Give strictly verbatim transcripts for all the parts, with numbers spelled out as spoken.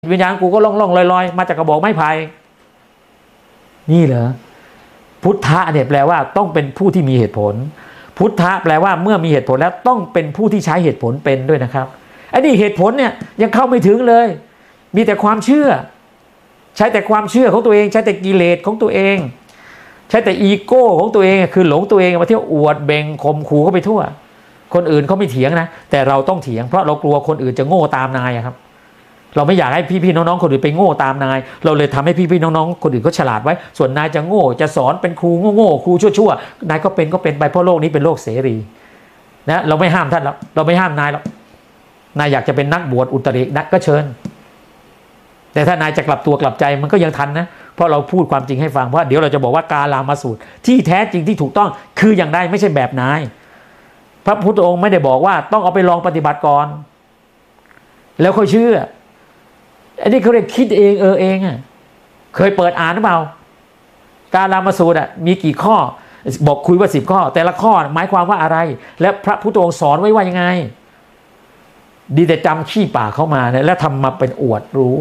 วิญญาณกูก็ล่องล่องลอยลอยมาจากกระบอกไม้ไผ่นี่เหรอพุทธะเนี่ยแปลว่าต้องเป็นผู้ที่มีเหตุผลพุทธะแปลว่าเมื่อมีเหตุผลแล้วต้องเป็นผู้ที่ใช้เหตุผลเป็นด้วยนะครับไอ้นี่เหตุผลเนี่ยยังเข้าไม่ถึงเลยมีแต่ความเชื่อใช้แต่ความเชื่อของตัวเองใช้แต่กิเลสของตัวเองใช้แต่อีโก้ของตัวเองคือหลงตัวเองมาเที่ยวอวดเบ่งข่มขู่เข้าไปทั่วคนอื่นเขาไม่เถียงนะแต่เราต้องเถียงเพราะเรากลัวคนอื่นจะโง่ตามนายครับเราไม่อยากให้พี่ๆน้องๆคนอื่นไปโง่ตามนายเราเลยทำให้พี่ๆน้องๆคนอื่นเขาฉลาดไว้ส่วนนายจะโง่จะสอนเป็นครูโง่ๆครูชั่วๆนายก็เป็นก็เป็นไปเพราะโลกนี้เป็นโลกเสรีนะเราไม่ห้ามท่านแล้วเราไม่ห้ามนายแล้วนายอยากจะเป็นนักบวชอุตรินักก็เชิญแต่ถ้านายจะกลับตัวกลับใจมันก็ยังทันนะเพราะเราพูดความจริงให้ฟังเพราะเดี๋ยวเราจะบอกว่ากาลามาสูตรที่แท้จริงที่ถูกต้องคืออย่างใดไม่ใช่แบบนายพระพุทธองค์ไม่ได้บอกว่าต้องเอาไปลองปฏิบัติก่อนแล้วค่อยเชื่ออันนี้เขาเรียกคิดเองเออเองอ่ะเคยเปิดอ่านหรือเปล่ากาลามาสูตรอ่ะมีกี่ข้อบอกคุยว่าสิบข้อแต่ละข้อหมายความว่าอะไรและพระพุทธองค์สอนไว้ว่ายังไงดีแต่จำขี้ปากเข้ามาเนี่ยแล้วทำมาเป็นอวดรู้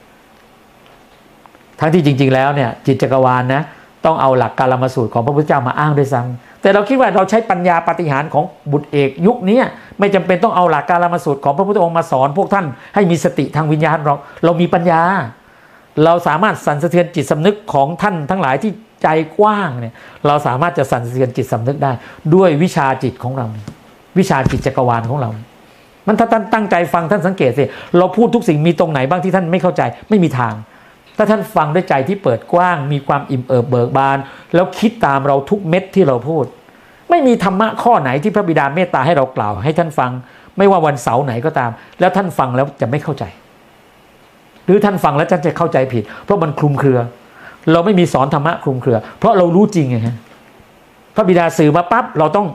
ทั้งที่จริงๆแล้วเนี่ยจิตจักรวาลนะต้องเอาหลักกาลามาสูตรของพระพุทธเจ้ามาอ้างด้วยซ้ำแต่เราคิดว่าเราใช้ปัญญาปาฏิหาริย์ของบุตรเอกยุคนี้ไม่จำเป็นต้องเอาหลักกาลามาสูตรของพระพุทธองค์มาสอนพวกท่านให้มีสติทางวิญญาณเราเรามีปัญญาเราสามารถสั่นสะเทือนจิตสำนึกของท่านทั้งหลายที่ใจกว้างเนี่ยเราสามารถจะสั่นสะเทือนจิตสำนึกได้ด้วยวิชาจิตของเราวิชาจิตจักรวาลของเรามันถ้าท่านตั้งใจฟังท่านสังเกตสิเราพูดทุกสิ่งมีตรงไหนบ้างที่ท่านไม่เข้าใจไม่มีทางถ้าท่านฟังด้วยใจที่เปิดกว้างมีความอิ่มเอิบเบิกบานแล้วคิดตามเราทุกเม็ดที่เราพูดไม่มีธรรมะข้อไหนที่พระบิดาเมตตาให้เรากล่าวให้ท่านฟังไม่ว่าวันเสาร์ไหนก็ตามแล้วท่านฟังแล้วจะไม่เข้าใจหรือท่านฟังแล้วท่านจะเข้าใจผิดเพราะมันคลุมเครือเราไม่มีสอนธรรมะคลุมเครือเพราะเรารู้จริงไงฮะพระบิดาสื่อมาปั๊บเราต้อง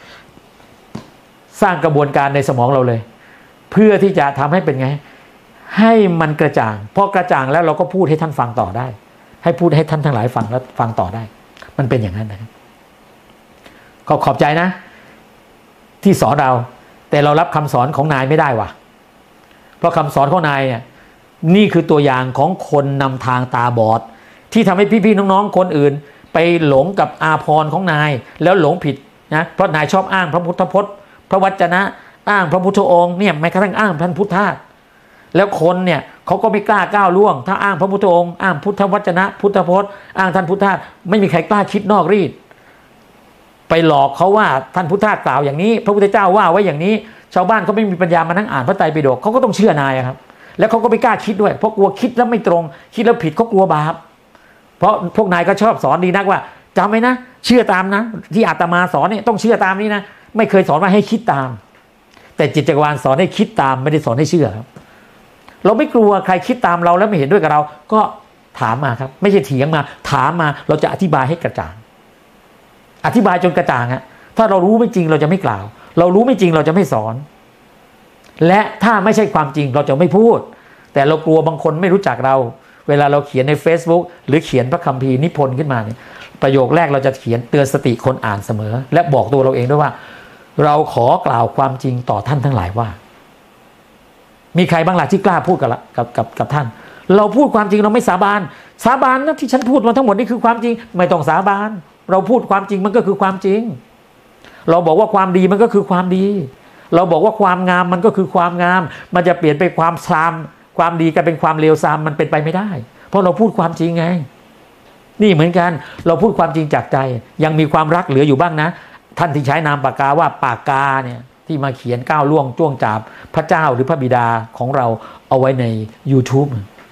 สร้างกระบวนการในสมองเราเลยเพื่อที่จะทำให้เป็นไงให้มันกระจ่างพอกระจ่างแล้วเราก็พูดให้ท่านฟังต่อได้ให้พูดให้ท่านทั้งหลายฟังแล้วฟังต่อได้มันเป็นอย่างนั้นนะครับขอขอบใจนะที่สอนเราแต่เรารับคำสอนของนายไม่ได้ว่ะเพราะคำสอนของนายเนี่ยนี่คือตัวอย่างของคนนำทางตาบอดที่ทำให้พี่ๆน้องๆคนอื่นไปหลงกับอาภรณ์ของนายแล้วหลงผิดนะเพราะนายชอบอ้างพระพุทธพจน์พระวจนะอ้างพระพุทธองค์เนี่ยแม้กระทั่งอ้างท่านพุทธะแล้วคนเนี่ยเขาก็ไม่กล้าก้าวล่วงถ้าอ้างพระพุทธองค์อ้างพุทธวจนะพุทธพจน์อ้างท่านพุทธะไม่มีใครกล้าคิดนอกรีดไปหลอกเขาว่าท่านพุทธะกล่าวอย่างนี้พระพุทธเจ้าว่าไว้อย่างนี้ชาวบ้านเขาไม่มีปัญญามานั่งอ่านพระไตรปิฎกเขาก็ต้องเชื่อนายครับแล้วเขาก็ไม่กล้าคิดด้วยเพราะกลัวคิดแล้วไม่ตรงคิดแล้วผิดเขากลัวบาปเพราะพวกนายก็ชอบสอนดีนักว่าจำไว้นะเชื่อตามนะที่อาตมาสอนเนี่ยต้องเชื่อตามนี้นะไม่เคยสอนว่าให้คิดตามแต่จิตจักรวาลสอนให้คิดตามไม่ได้สอนให้เชื่อครับเราไม่กลัวใครคิดตามเราแล้วไม่เห็นด้วยกับเราก็ถามมาครับไม่ใช่เถียงมาถามมาเราจะอธิบายให้กระจ่างอธิบายจนกระจ่างฮะถ้าเรารู้ไม่จริงเราจะไม่กล่าวเรารู้ไม่จริงเราจะไม่สอนและถ้าไม่ใช่ความจริงเราจะไม่พูดแต่เรากลัวบางคนไม่รู้จักเราเวลาเราเขียนใน Facebook หรือเขียนพระคัมภีร์นิพนธ์ขึ้นมาเนี่ยประโยคแรกเราจะเขียนเตือนสติคนอ่านเสมอและบอกตัวเราเองด้วยว่าเราขอกล่าวความจริงต่อท่านทั้งหลายว่ามีใครบ้างล่ะที่กล้าพูดกับกับกับกับท่านเราพูดความจริงเราไม่สาบานสาบานนะที่ฉันพูดมาทั้งหมดนี่คือความจริงไม่ต้องสาบานเราพูดความจริงมันก็คือความจริงเราบอกว่าความดีมันก็คือความดีเราบอกว่าความงามมันก็คือความงามมันจะเปลี่ยนไปความซามความดีกลายเป็นความเลวทรามมันเป็นไปไม่ได้เพราะเราพูดความจริงไงนี่เหมือนกันเราพูดความจริงจากใจยังมีความรักเหลืออยู่บ้างนะท่านที่ใช้นามปากกาว่าปากกาเนี่ยที่มาเขียนก้าวล่วงจ้วงจับพระเจ้าหรือพระบิดาของเราเอาไว้ใน YouTube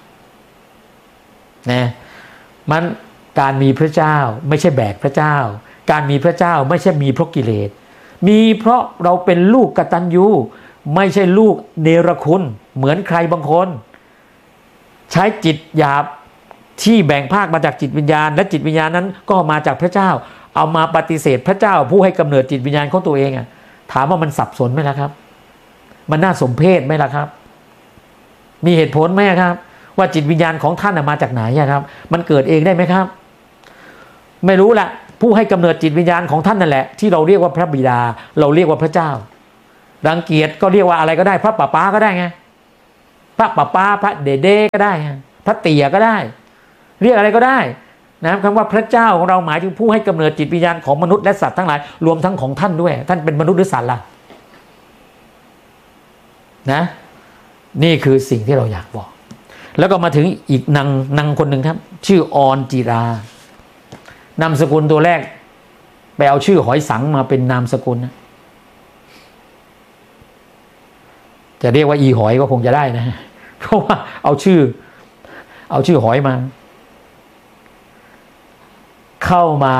นะมันการมีพระเจ้าไม่ใช่แบกพระเจ้าการมีพระเจ้าไม่ใช่มีเพราะกิเลสมีเพราะเราเป็นลูกกตัญญูไม่ใช่ลูกเนรคุณเหมือนใครบางคนใช้จิตหยาบที่แบ่งภาคมาจากจิตวิญญาณและจิตวิญญาณนั้นก็มาจากพระเจ้าเอามาปฏิเสธพระเจ้าผู้ให้กำเนิดจิตวิญญาณของตัวเองอ่ะถามว่ามันสับสนไหมล่ะครับมันน่าสมเพชไหมล่ะครับมีเหตุผลไหมครับว่าจิตวิญญาณของท่านมาจากไหนครับมันเกิดเองได้ไหมครับไม่รู้ละผู้ให้กำเนิดจิตวิญญาณของท่านนั่นแหละที่เราเรียกว่าพระบิดาเราเรียกว่าพระเจ้ารังเกียจก็เรียกว่าอะไรก็ได้พระป่าป้าก็ได้ไงพพระป้าป้าพระเดเด้ก็ได้พระเตี่ยก็ได้เรียกอะไรก็ได้นะคำว่าพระเจ้าของเราหมายถึงผู้ให้กำเนิดจิตวิญญาณของมนุษย์และสัตว์ทั้งหลายรวมทั้งของท่านด้วยท่านเป็นมนุษย์หรือสัตว์ล่ะนะนี่คือสิ่งที่เราอยากบอกแล้วก็มาถึงอีกนางนางคนหนึ่งครับชื่อออนจิรานามสกุลตัวแรกไปเอาชื่อหอยสังมาเป็นนามสกุลนะจะเรียกว่าอีหอยก็คงจะได้นะเพราะว่าเอาชื่อเอาชื่อหอยมาเข้ามา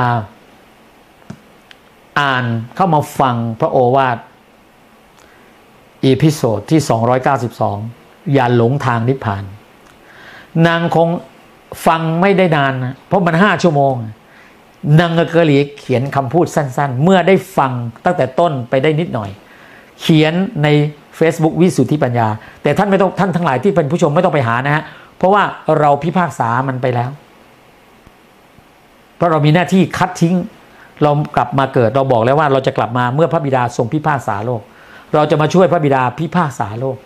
อ่านเข้ามาฟังพระโอวาทอีพิโซดที่สองร้อยเก้าสิบสองอย่าหลงทางนิพพานนางคงฟังไม่ได้นานนะเพราะมันห้าชั่วโมงนางเกลีเขียนคำพูดสั้นๆเมื่อได้ฟังตั้งแต่ต้นไปได้นิดหน่อยเขียนใน Facebook วิสุทธิปัญญาแต่ท่านไม่ต้องท่านทั้งหลายที่เป็นผู้ชมไม่ต้องไปหานะฮะเพราะว่าเราพิพากษามันไปแล้วเพราะเรามีหน้าที่คัดทิ้งเรากลับมาเกิดเราบอกแล้วว่าเราจะกลับมาเมื่อพระบิดาทรงพิพากษาโลกเราจะมาช่วยพระบิดาพิพากษาโลก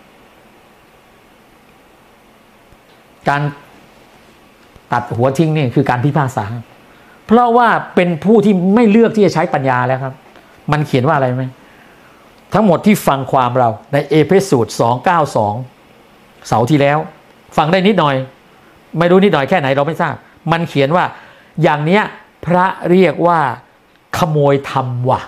การตัดหัวทิ้งนี่คือการพิพากษาเพราะว่าเป็นผู้ที่ไม่เลือกที่จะใช้ปัญญาแล้วครับมันเขียนว่าอะไรไหมทั้งหมดที่ฟังความเราในเอเฟซัสสองเก้าสองเสาร์ที่แล้วฟังได้นิดหน่อยไม่รู้นิดหน่อยแค่ไหนเราไม่ทราบมันเขียนว่าอย่างเนี้ยพระเรียกว่าขโมยธรรมว่ะ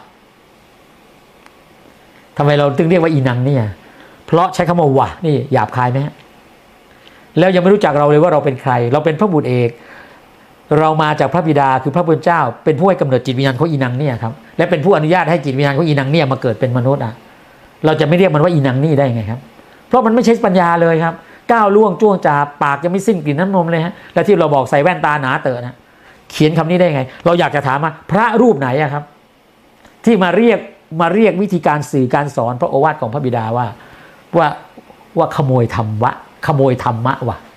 ทำไมเราถึงเรียกว่าอีนังเนี่ยเพราะใช้คำว่าว่ะนี่หยาบคายไหมแล้วยังไม่รู้จักเราเลยว่าเราเป็นใครเราเป็นพระบุตรเอกเรามาจากพระบิดาคือพระผู้เป็นเจ้าเป็นผู้ให้กำเนิดจิตวิญญาณของอีนังเนี่ยครับและเป็นผู้อนุญาตให้จิตวิญญาณของอีนังเนี่ยมาเกิดเป็นมนุษย์อ่ะเราจะไม่เรียกมันว่าอีนังนี่ได้ไงครับเพราะมันไม่ใช่ปัญญาเลยครับก้าวล่วงจ้วงจาปากยังไม่สิ้นกลิ่นน้ำนมเลยฮะและที่เราบอกใส่แว่นตาหนาเต๋อนะเขียนคำนี้ได้ไงเราอยากจะถามว่าพระรูปไหนอะครับที่มาเรียกมาเรียกวิธีการสื่อการสอนพระโอวาทของพระบิดาว่าว่าว่าขโมยธรรมะขโมยธรรมะวะ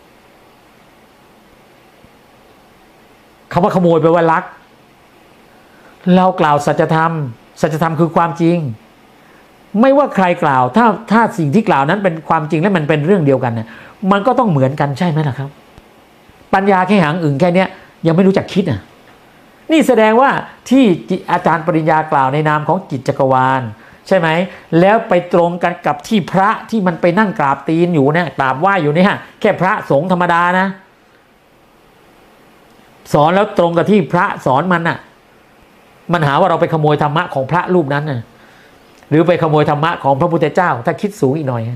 คำว่าขโมยแปลว่าลักเรากล่าวสัจธรรมสัจธรรมคือความจริงไม่ว่าใครกล่าวถ้าถ้าสิ่งที่กล่าวนั้นเป็นความจริงและมันเป็นเรื่องเดียวกันเนี่ยมันก็ต้องเหมือนกันใช่ไหมล่ะครับปัญญาแค่หางอึ่งแค่นี้ยังไม่รู้จักคิดอ่ะนี่แสดงว่าที่อาจารย์ปริญญากล่าวในนามของจิตจักรวาลใช่ไหมแล้วไปตรงกันกับที่พระที่มันไปนั่งกราบตีนอยู่เนี่ยกราบไหว้อยู่เนี่ยแค่พระสงฆ์ธรรมดานะสอนแล้วตรงกับที่พระสอนมันน่ะมันหาว่าเราไปขโมยธรรมะของพระรูปนั้นน่ะหรือไปขโมยธรรมะของพระพุทธเจ้าถ้าคิดสูงอีกหน่อย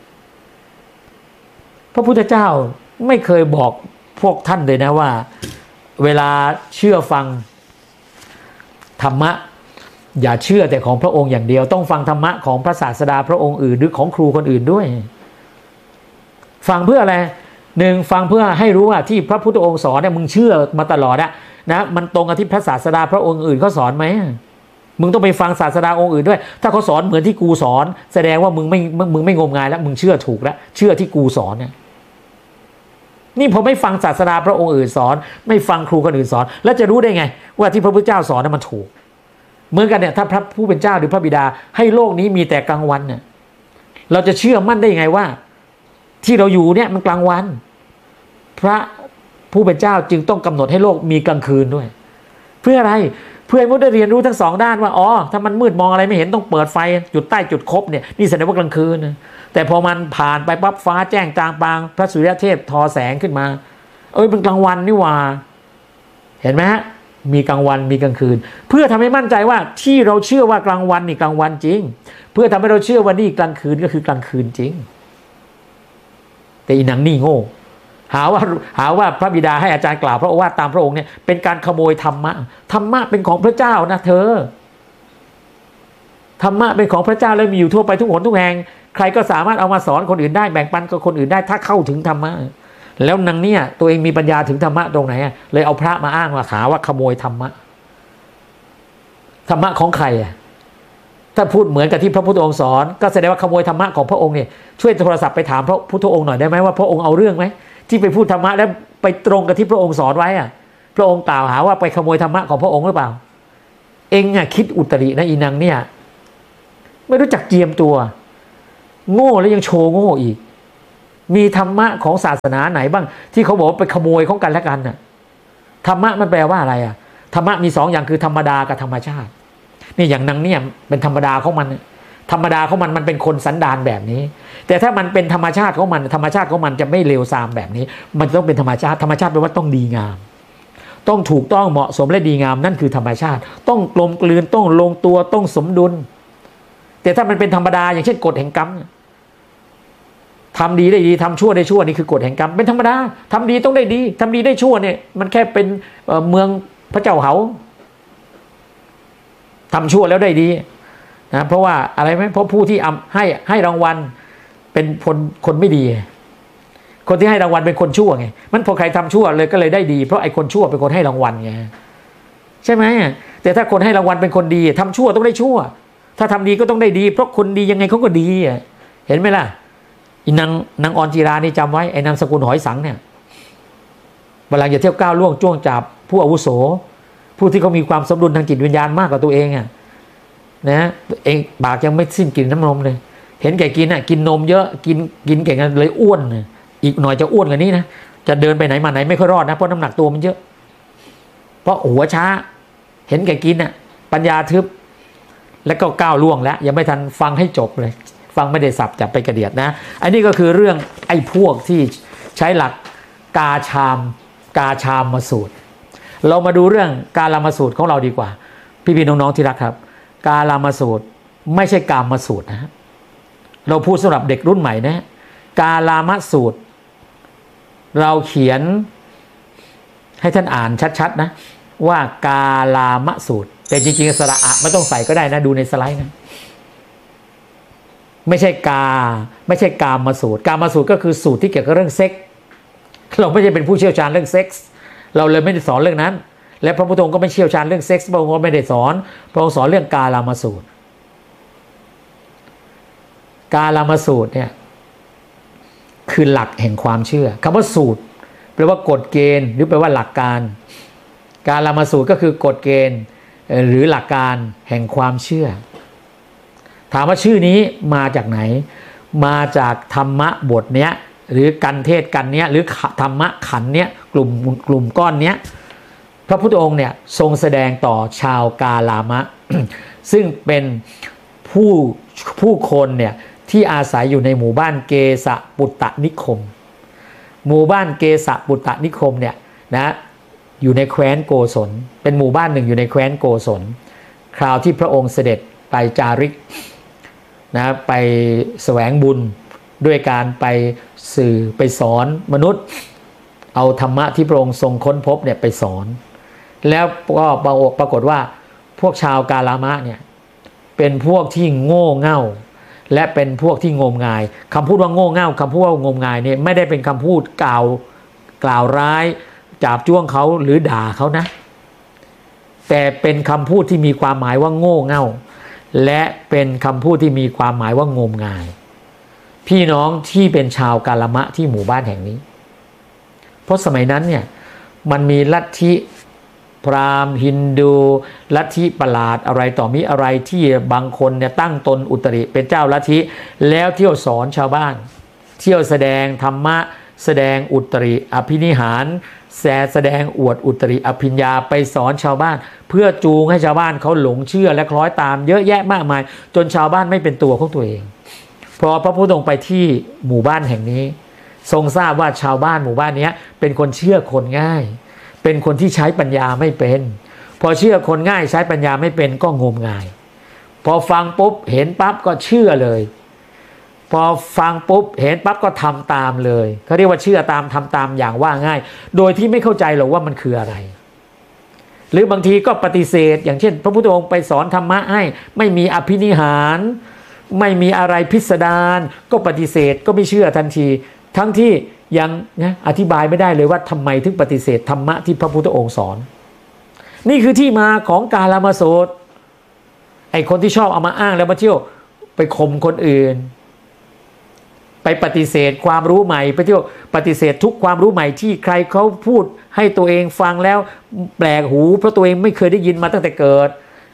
พระพุทธเจ้าไม่เคยบอกพวกท่านเลยนะว่าเวลาเชื่อฟังธรรมะอย่าเชื่อแต่ของพระองค์อย่างเดียวต้องฟังธรรมะของพระศาสดาพระองค์อื่นหรือของครูคนอื่นด้วยฟังเพื่ออะไรหนึ่งฟังเพื่อให้รู้ว่าที่พระพุทธองค์สอนเนี่ยมึงเชื่อมาตลอดอะนะมันตรงกับที่พระศาสดาพระองค์อื่นเขาสอนไหมมึงต้องไปฟังศาสดาองค์อื่นด้วยถ้าเขาสอนเหมือนที่กูสอนแสดงว่ามึงไม่มึงไม่งมงายแล้วมึงเชื่อถูกแล้วเชื่อที่กูสอนเนี่ยนี่ผมไม่ฟังศาสดาพระองค์อื่นสอนไม่ฟังครูคนอื่นสอนแล้วจะรู้ได้ไงว่าที่พระพุทธเจ้าสอนนั้นมันถูกเหมือนกันเนี่ยถ้าพระผู้เป็นเจ้าหรือพระบิดาให้โลกนี้มีแต่กลางวันเนี่ยเราจะเชื่อมั่นได้ยังไงว่าที่เราอยู่เนี่ยมันกลางวันพระผู้เป็นเจ้าจึงต้องกำหนดให้โลกมีกลางคืนด้วยเพื่ออะไรเพื่อให้มนุษย์ได้เรียนรู้ทั้งสองด้านว่าอ๋อถ้ามันมืดมองอะไรไม่เห็นต้องเปิดไฟจุดใต้จุดคบเนี่ยนี่แสดงว่ากลางคืนนะแต่พอมันผ่านไปปั๊บฟ้าแจ้งจางปางพระสุริยเทพทอแสงขึ้นมาเอ้ยเป็นกลางวันนี่ว่าเห็นไหมฮะมีกลางวันมีกลางคืนเพื่อทำให้มั่นใจว่าที่เราเชื่อว่ากลางวันนี่กลางวันจริงเพื่อทำให้เราเชื่อว่านี่กลางคืนก็คือกลางคืนจริงแต่อีหนังนี่โง่หาว่าหาว่าพระบิดาให้อาจารย์กล่าวพระโอวาทตามพระองค์เนี่ยเป็นการขโมยธรรมะธรรมะเป็นของพระเจ้านะเธอธรรมะเป็นของพระเจ้าแล้วมีอยู่ทั่วไปทุกหนทุกแห่งใครก็สามารถเอามาสอนคนอื่นได้แบ่งปันกับคนอื่นได้ถ้าเข้าถึงธรรมะแล้วนางเนี่ยตัวเองมีปัญญาถึงธรรมะตรงไหนเลยเอาพระมาอ้างว่าหาว่าขโมยธรรมะธรรมะของใครอ่ะถ้าพูดเหมือนกับที่พระพุทธองค์สอนก็แสดงว่าขโมยธรรมะของพระองค์เนี่ยช่วยโทรศัพท์ไปถามพระพุทธองค์หน่อยได้ไหมว่าพระองค์เอาเรื่องไหมที่ไปพูดธรรมะแล้วไปตรงกับที่พระองค์สอนไว้อ่ะพระองค์กล่าวหาว่าไปขโมยธรรมะของพระองค์หรือเปล่าเองอ่ะคิดอุตรินะอีนางเนี่ยไม่รู้จักเจียมตัวโง่แล้วยังโชว์โง่อีกมีธรรมะของศาสนาไหนบ้างที่เขาบอกว่าไปขโมยของกันและกันน่ะธรรมะมันแปลว่าอะไรอ่ะธรรมะมีสองอย่างคือธรรมดากับธรรมชาตินี่อย่างนางเนี่ยเป็นธรรมดาของมันธรรมดาของมันมันเป็นคนสันดานแบบนี้แต่ถ้ามันเป็นธรรมชาติของมันธรรมชาติของมันจะไม่เลวทรามแบบนี้มันต้องเป็นธรรมชาติธรรมชาติแปลว่าต้องดีงามต้องถูกต้องเหมาะสมและดีงามนั่นคือธรรมชาติต้องกลมกลืนต้องลงตัวต้องสมดุลแต่ถ้ามันเป็นธรรมดาอย่างเช่นกฎแห่งกรรมทำดีได้ดีทำชั่วได้ชั่วนี่คือกฎแห่งกรรมเป็นธรรมดาทำดีต้องได้ดีทำดีได้ชั่วเนี่ยมันแค่เป็นเมืองพระเจ้าเหาทำชั่วแล้วได้ดีนะเพราะว่าอะไรไหมเพราะผู้ที่ให้ให้รางวัลเป็นคนคนไม่ดีคนที่ให้รางวัลเป็นคนชั่วไงมันพอใครทำชั่วเลยก็เลยได้ดีเพราะไอ้คนชั่วเป็นคนให้รางวัลไงใช่ไหมแต่ถ้าคนให้รางวัลเป็นคนดีทำชั่วต้องได้ชั่วถ้าทำดีก็ต้องได้ดีเพราะคนดียังไงเขาก็ดีเห็นไหมล่ะอีนางนางออนจีรานี่จำไว้ไอ้นามสกุลหอยสังเนี่ยเวลาจะเที่ยวก้าวล่วงจ้วงจับผู้อาวุโสผู้ที่เขามีความสมดุลทางจิตวิญญาณมากกว่าตัวเองอ่ะนะเองปากยังไม่สิ้นกลิ่นน้ำนมเลยเห็นแก่กินอ่ะกินนมเยอะกินกินเก่งกันเลยอ้วนอีกหน่อยจะอ้วนกว่านี้นะจะเดินไปไหนมาไหนไม่ค่อยรอดนะเพราะน้ำหนักตัวมันเยอะเพราะหัวช้าเห็นแก่กินอ่ะปัญญาทึบแล้วก็ก้าวล่วงแล้วยังไม่ทันฟังให้จบเลยฟังไม่ได้สับจับไปกระเดียดนะอันนี้ก็คือเรื่องไอ้พวกที่ใช้หลักกาชามกาชามมาสูตรเรามาดูเรื่องกาลามาสูตรของเราดีกว่าพี่ๆน้องๆที่รักครับกาลามาสูตรไม่ใช่กามมาสูตรนะเราพูดสำหรับเด็กรุ่นใหม่นะกาลามสูตรเราเขียนให้ท่านอ่านชัดๆนะว่ากาลามสูตรแต่จริงๆสระอะไม่ต้องใส่ก็ได้นะดูในสไลด์นะไม่ใช่กาไม่ใช่กามสูตรกามสูตรก็คือสูตรที่เกี่ยวกับเรื่องเซ็กส์เราไม่ใช่เป็นผู้เชี่ยวชาญเรื่องเซ็กส์เราเลยไม่ได้สอนเรื่องนั้นและพระพุทธองค์ก็ไม่เชี่ยวชาญเรื่องเซ็กส์พระองค์ก็ไม่ได้สอนพระองค์สอนเรื่องกาลามสูตรกาลามสูตรเนี่ยคือหลักแห่งความเชื่อคำว่าสูตรแปลว่ากฎเกณฑ์หรือแปลว่าหลักการกาลามสูตรก็คือกฎเกณฑ์หรือหลักการแห่งความเชื่อถามว่าชื่อนี้มาจากไหนมาจากธรรมะบทเนี้ยหรือกันเทศกันเนี้ยหรือธรรมะขันเนี้ยกลุ่มกลุ่มก้อนเนี้ยพระพุทธองค์เนี่ยทรงแสดงต่อชาวกาลามะ ซึ่งเป็นผู้ผู้คนเนี่ยที่อาศัยอยู่ในหมู่บ้านเกสปุตตนิคมหมู่บ้านเกสปุตตนิคมเนี่ยนะอยู่ในแคว้นโกศลเป็นหมู่บ้านหนึ่งอยู่ในแคว้นโกศลคราวที่พระองค์เสด็จไปจาริกนะไปแสวงบุญด้วยการไปสื่อไปสอนมนุษย์เอาธรรมะที่พระองค์ทรงค้นพบเนี่ยไปสอนแล้วก็ปรากฏว่าพวกชาวกาลามะเนี่ยเป็นพวกที่โง่เง่าและเป็นพวกที่งมงายคำพูดว่าโง่เง่าคำพูดว่างมงายเนี่ยไม่ได้เป็นคำพูดกล่าวกล่าวร้ายจาบจ้วงเขาหรือด่าเขานะแต่เป็นคำพูดที่มีความหมายว่าโง่เง่าและเป็นคำพูดที่มีความหมายว่างมงายพี่น้องที่เป็นชาวกาลามะที่หมู่บ้านแห่งนี้เพราะสมัยนั้นเนี่ยมันมีลัทธิพราหมณ์ฮินดูลัทธิประหลาดอะไรต่อมีอะไรที่บางคนเนี่ยตั้งตนอุตริเป็นเจ้าลัทธิแล้วเที่ยวสอนชาวบ้านเที่ยวแสดงธรรมะแสดงอุตริอภินิหารแสดงอวดอุตริอภิญญาไปสอนชาวบ้านเพื่อจูงให้ชาวบ้านเขาหลงเชื่อและคล้อยตามเยอะแยะมากมายจนชาวบ้านไม่เป็นตัวของตัวเองพอพระพุทธองค์ไปที่หมู่บ้านแห่งนี้ทรงทราบว่าชาวบ้านหมู่บ้านนี้เป็นคนเชื่อคนง่ายเป็นคนที่ใช้ปัญญาไม่เป็นพอเชื่อคนง่ายใช้ปัญญาไม่เป็นก็งมงายพอฟังปุ๊บเห็นปั๊บก็เชื่อเลยพอฟังปุ๊บเห็นปั๊บก็ทำตามเลยเขาเรียกว่าเชื่อตามทำตามอย่างว่าง่ายโดยที่ไม่เข้าใจหรอกว่ามันคืออะไรหรือบางทีก็ปฏิเสธอย่างเช่นพระพุทธองค์ไปสอนธรรมะให้ไม่มีอภินิหารไม่มีอะไรพิสดารก็ปฏิเสธก็ไม่เชื่อทันทีทั้งที่ยังนะอธิบายไม่ได้เลยว่าทำไมถึงปฏิเสธธรรมะที่พระพุทธองค์สอนนี่คือที่มาของกาลามสูตรไอ้คนที่ชอบเอามาอ้างแล้วมาเที่ยวไปข่มคนอื่นไปปฏิเสธความรู้ใหม่ไปเที่ยวปฏิเสธทุกความรู้ใหม่ที่ใครเขาพูดให้ตัวเองฟังแล้วแปลกหูเพราะตัวเองไม่เคยได้ยินมาตั้งแต่เกิด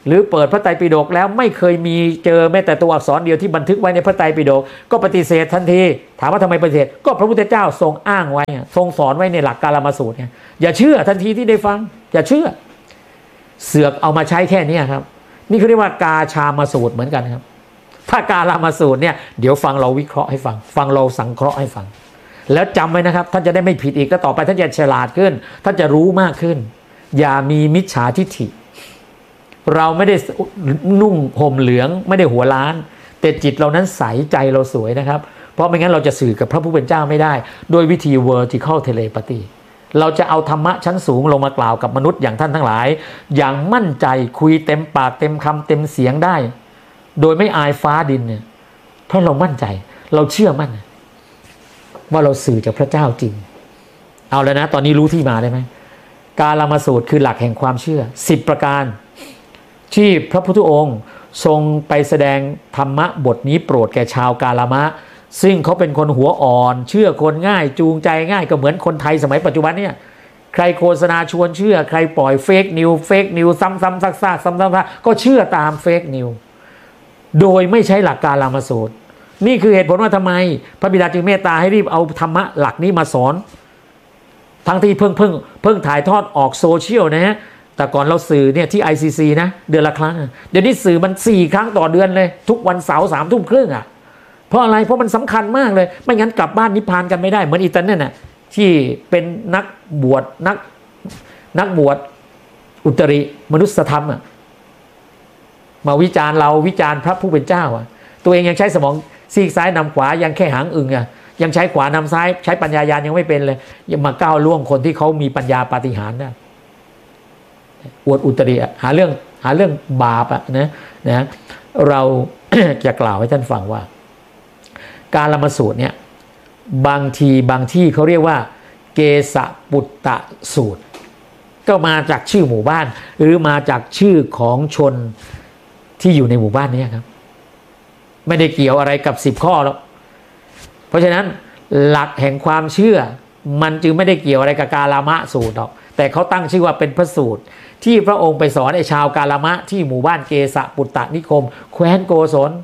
หรือเปิดพระไตรปิฎกแล้วไม่เคยมีเจอแม้แต่ตัวอักษรเดียวที่บันทึกไว้ในพระไตรปิฎกก็ปฏิเสธทันทีถามว่าทำไมปฏิเสธก็พระพุทธเจ้าทรงอ้างไว้ทรงสอนไว้ในหลักกาลามสูตรเนี่ยอย่าเชื่อทันทีที่ได้ฟังอย่าเชื่อเสือกเอามาใช้แค่นี้ครับนี่เขาเรียกว่ากาชามาสูตรเหมือนกันครับถ้ากาลามสูตรเนี่ยเดี๋ยวฟังเราวิเคราะห์ให้ฟังฟังเราสังเคราะห์ให้ฟังแล้วจำไว้นะครับท่านจะได้ไม่ผิดอีกก็ต่อไปท่านจะฉลาดขึ้นท่านจะรู้มากขึ้นอย่ามีมิจฉาทิฏฐิเราไม่ได้นุ่งห่มเหลืองไม่ได้หัวล้านแต่จิตเรานั้นใสใจเราสวยนะครับเพราะไม่งั้นเราจะสื่อกับพระผู้เป็นเจ้าไม่ได้โดยวิธี vertical telepathy เราจะเอาธรรมะชั้นสูงลงมากล่าวกับมนุษย์อย่างท่านทั้งหลายอย่างมั่นใจคุยเต็มปากเต็มคำเต็มเสียงได้โดยไม่อายฟ้าดินเนี่ยเพราะเรามั่นใจเราเชื่อมั่นว่าเราสื่อจากพระเจ้าจริงเอาแล้วนะตอนนี้รู้ที่มาได้ไหมกาลามสูตรคือหลักแห่งความเชื่อสิบประการที่พระพุทธองค์ทรงไปแสดงธรรมะบทนี้โปรดแก่ชาวกาลามะซึ่งเขาเป็นคนหัวอ่อนเชื่อคนง่ายจูงใจง่ายก็เหมือนคนไทยสมัยปัจจุบันเนี่ยใครโฆษณาชวนเชื่อใครปล่อยเฟกนิวเฟกนิวซ้ำๆซากๆซ้ำๆก็เชื่อตามเฟกนิวโดยไม่ใช้หลักกาลามสูตรนี่คือเหตุผลว่าทำไมพระบิดาจึงเมตตาให้รีบเอาธรรมะหลักนี้มาสอนทั้งที่เพิ่งเพิ่งเพิ่งถ่ายทอดออกโซเชียลนะฮะแต่ก่อนเราสื่อเนี่ยที่ ไอ ซี ซี นะเดือนละครั้งเดี๋ยวนี้สื่อมันสี่ครั้งต่อเดือนเลยทุกวันเสาร์สามทุ่มครึ่งอ่ะเพราะอะไรเพราะมันสำคัญมากเลยไม่งั้นกลับบ้านนิพพานกันไม่ได้เหมือนอีตันเนี่ยนะที่เป็นนักบวชนักนักบวชอุตริมนุสธรรมอ่ะมาวิจารณ์เราวิจารณ์พระผู้เป็นเจ้าอ่ะตัวเองยังใช้สมองซีกซ้ายนำขวายังแค่หางอึ่งอ่ะยังใช้ขวานำซ้ายใช้ปัญญายาณยังไม่เป็นเลยยังมาก้าวล่วงคนที่เขามีปัญญาปาฏิหาริย์ได้อวดอุตริหาเรื่องหาเรื่องบาปอ่ะนะนะเรา จะกล่าวให้ท่านฟังว่าการละมาสูตรเนี่ยบางทีบางที่เขาเรียกว่าเกสปุตตะสูตรก็มาจากชื่อหมู่บ้านหรือมาจากชื่อของชนที่อยู่ในหมู่บ้านนี้ครับไม่ได้เกี่ยวอะไรกับสิบข้อหรอกเพราะฉะนั้นหลักแห่งความเชื่อมันจึงไม่ได้เกี่ยวอะไรกับกาลามะสูตรหรอกแต่เขาตั้งชื่อว่าเป็นพระสูตรที่พระองค์ไปสอนไอ้ชาวกาลามะที่หมู่บ้านเกสปุตตะนิคมแคว้นโกศล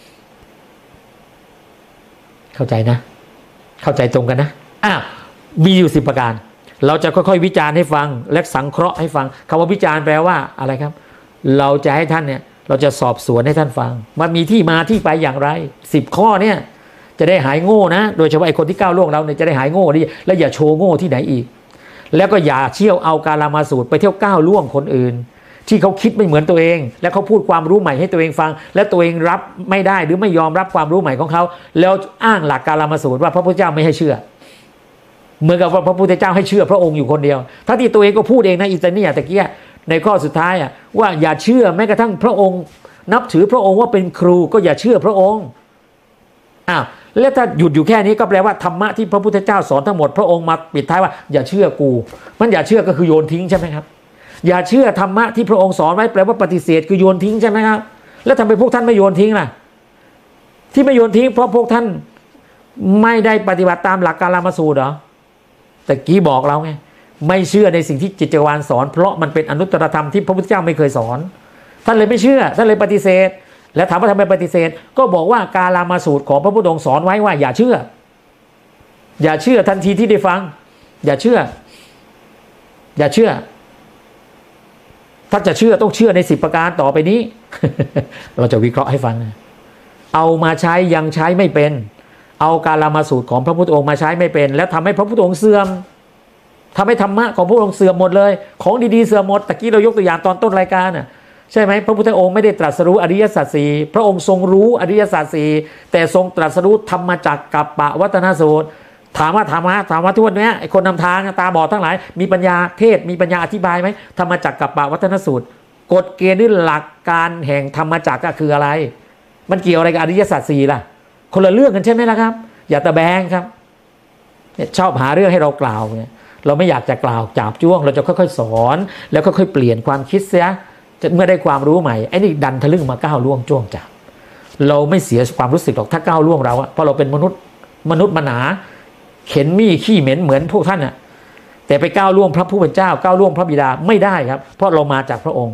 เข้าใจนะเข้าใจตรงกันนะอ้าวมีอยู่สิบประการเราจะค่อยๆวิจารณ์ให้ฟังและสังเคราะห์ให้ฟังคำว่าวิจารณ์แปลว่าอะไรครับเราจะให้ท่านเนี่ยเราจะสอบสวนให้ท่านฟังมันมีที่มาที่ไปอย่างไรสิบข้อเนี่ยจะได้หายโง่นะโดยเฉพาะไอ้คนที่ก้าวล่วงเราเนี่ยจะได้หายโง่ดิและอย่าโชว์โง่ที่ไหนอีกแล้วก็อย่าเชี่ยวเอากาลามาสูตรไปเที่ยวก้าวล่วงคนอื่นที่เขาคิดไม่เหมือนตัวเองและเขาพูดความรู้ใหม่ให้ตัวเองฟังและตัวเองรับไม่ได้หรือไม่ยอมรับความรู้ใหม่ของเขาแล้วอ้างหลักกาลามาสูตรว่าพระพุทธเจ้าไม่ให้เชื่อเหมือนกับว่าพระพุทธเจ้าให้เชื่อพระองค์อยู่คนเดียวทั้งที่ตัวเองก็พูดเองนะอิตาเนียตะเกียในข้อสุดท้ายอ่ะว่าอย่าเชื่อแม้กระทั่งพระองค์นับถือพระองค์ว่าเป็นครูก็อย่าเชื่อพระองค์อ้าวแล้วถ้าหยุดอยู่แค่นี้ก็แปลว่าธรรมะที่พระพุทธเจ้าสอนทั้งหมดพระองค์มาปิดท้ายว่าอย่าเชื่อกูมันอย่าเชื่อก็คือโยนทิ้งใช่ไหมครับอย่าเชื่อธรรมะที่พระองค์สอนไว้แปลว่าปฏิเสธคือโยนทิ้งใช่ไหมครับแล้วทำไมพวกท่านไม่โยนทิ้งล่ะที่ไม่โยนทิ้งเพราะพวกท่านไม่ได้ปฏิบัติตามหลักกาลามสูตรเหรอแต่กี้บอกเราไงไม่เชื่อในสิ่งที่จิตจักรวาลสอนเพราะมันเป็นอนุตตรธรรมที่พระพุทธเจ้าไม่เคยสอนท่านเลยไม่เชื่อท่านเลยปฏิเสธแล้วถามว่าทำไมปฏิเสธก็บอกว่ากาลามาสูตรของพระพุทธองค์สอนไว้ว่าอย่าเชื่ออย่าเชื่อทันทีที่ได้ฟังอย่าเชื่ออย่าเชื่อถ้าจะเชื่อต้องเชื่อในสิบประการต่อไปนี้ เราจะวิเคราะห์ให้ฟังเอามาใช้ยังใช้ไม่เป็นเอากาลามาสูตรของพระพุทธองค์มาใช้ไม่เป็นแล้วทำให้พระพุทธองค์เสื่อมทำให้ธรรมะของพระองค์เสื่อมหมดเลยของดีๆเสื่อมหมดตะกี้เรายกตัวอย่างตอนต้นรายการน่ะใช่ไหมพระพุทธองค์ไม่ได้ตรัสรู้อริยสัจสี่พระองค์ทรงรู้อริยสัจสี่แต่ทรงตรัสรู้ธรรมจักรกัปปวัตนสูตรถามว่าถามว่าถามว่าทุกวันนี้ไอ้คนนำทางตาบอดทั้งหลายมีปัญญาเทศมีปัญญาอธิบายไหมธรรมจักรกัปปวัตนสูตรกฎเกณฑ์หรือหลักการแห่งธรรมจักรก็คืออะไรมันเกี่ยวอะไรกับอริยสัจสี่ล่ะคนละเรื่องกันใช่ไหมล่ะครับอย่าตะแบงครับชอบหาเรื่องให้เรากล่าวเนี่ยเราไม่อยากจะกล่าวจับจ้วงเราจะค่อยๆสอนแล้วค่อยๆเปลี่ยนความคิดเสียเมื่อได้ความรู้ใหม่ไอ้นี่ดันทะลึ่งมาก้าวล่วงจ้วงจับเราไม่เสียความรู้สึกหรอกถ้าก้าวล่วงเราอะเพราะเราเป็นมนุษย์มนุษย์มนาเข็นมี่ขี้เหม็นเหมือนพวกท่านอะแต่ไปก้าวล่วงพระผู้เป็นเจ้าก้าวล่วงพระบิดาไม่ได้ครับเพราะเรามาจากพระองค์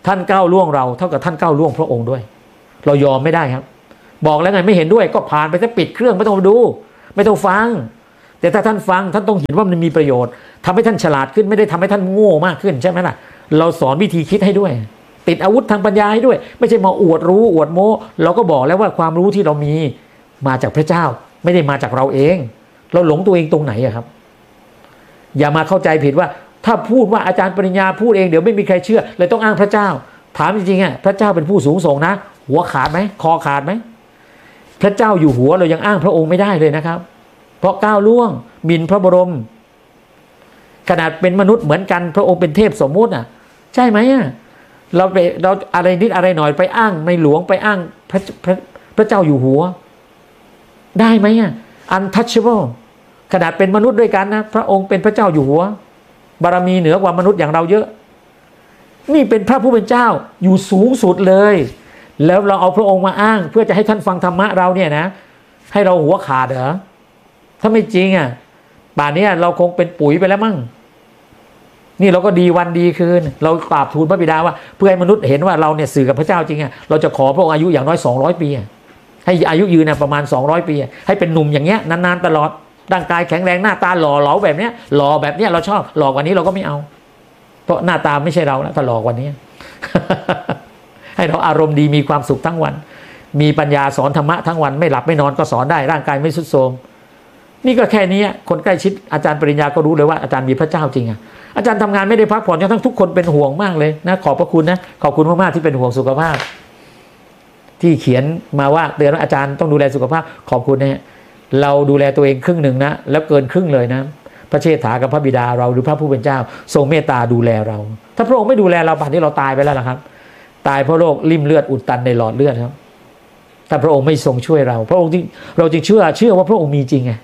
ท่านก้าวล่วงเราเท่ากับท่านก้าวล่วงพระองค์ด้วยเรายอมไม่ได้ครับบอกแล้วไงไม่เห็นด้วยก็ผ่านไปซะปิดเครื่องไม่ต้องดูไม่ต้องฟังแต่ถ้าท่านฟังท่านต้องเห็นว่ามันมีประโยชน์ทำให้ท่านฉลาดขึ้นไม่ได้ทำให้ท่านโง่มากขึ้นใช่ไหมล่ะเราสอนวิธีคิดให้ด้วยติดอาวุธทางปัญญาให้ด้วยไม่ใช่มาอวดรู้อวดโม้เราก็บอกแล้วว่าความรู้ที่เรามีมาจากพระเจ้าไม่ได้มาจากเราเองเราหลงตัวเองตรงไหนอะครับอย่ามาเข้าใจผิดว่าถ้าพูดว่าอาจารย์ปริญญาพูดเองเดี๋ยวไม่มีใครเชื่อเลยต้องอ้างพระเจ้าถามจริงๆอ่ะพระเจ้าเป็นผู้สูงส่งนะหัวขาดไหมคอขาดไหมพระเจ้าอยู่หัวเรายังอ้างพระองค์ไม่ได้เลยนะครับเพราะก้าวล่วงหมิ่นพระบรมขนาดเป็นมนุษย์เหมือนกันพระองค์เป็นเทพสมมุติอ่ะใช่ไหมอ่ะเราไปเราอะไรนิดอะไรหน่อยไปอ้างในหลวงไปอ้างพระพระพระเจ้าอยู่หัวได้ไหมอ่ะ untouchable ขนาดเป็นมนุษย์ด้วยกันนะพระองค์เป็นพระเจ้าอยู่หัวบารมีเหนือกว่ามนุษย์อย่างเราเยอะนี่เป็นพระผู้เป็นเจ้าอยู่สูงสุดเลยแล้วเราเอาพระองค์มาอ้างเพื่อจะให้ท่านฟังธรรมะเราเนี่ยนะให้เราหัวขาดเหรอถ้าไม่จริงอ่ะป่านนี้เราคงเป็นปุ๋ยไปแล้วมั้งนี่เราก็ดีวันดีคืนเรากราบทูลพระบิดาว่าเพื่อให้มนุษย์เห็นว่าเราเนี่ยสื่อกับพระเจ้าจริงอ่ะเราจะขอพระองค์อายุอย่างน้อยสองร้อยปีให้อายุยืนนะประมาณสองร้อยปีให้เป็นหนุ่มอย่างเงี้ยนานๆตลอดร่างกายแข็งแรงหน้าตาหล่อเหลาแบบเนี้ยหล่อแบบเนี้ยเราชอบหล่อกว่านี้เราก็ไม่เอาเพราะหน้าตาไม่ใช่เราแล้วถ้าหล่อกว่านี้ ให้เราอารมณ์ดีมีความสุขทั้งวันมีปัญญาสอนธรรมะทั้งวันไม่หลับไม่นอนก็สอนได้ร่างกายไม่ทรุดโทรมนี่ก็แค่นี้คนใกล้ชิดอาจารย์ปริญญาก็รู้เลยว่าอาจารย์มีพระเจ้าจริงอ่ะอาจารย์ทำงานไม่ได้พักผ่อนจนทั้งทุกคนเป็นห่วงมากเลยนะขอบพระคุณนะขอบคุณมากๆที่เป็นห่วงสุขภาพที่เขียนมาว่าเตือนว่าอาจารย์ต้องดูแลสุขภาพขอบคุณนะฮะเราดูแลตัวเองครึ่งหนึ่งนะแล้วเกินครึ่งเลยนะพระเชษฐากับพระบิดาเราหรือพระผู้เป็นเจ้าทรงเมตตาดูแลเราถ้าพระองค์ไม่ดูแลเราป่านนี้เราตายไปแล้วล่ะครับตายเพราะโรคริ่มเลือดอุดตันในหลอดเลือดครับถ้าพระองค์ไม่ทรงช่วยเราพระองค์ที่เราจึงเชื่อเชื่อว่าพระองค์มีจริงไง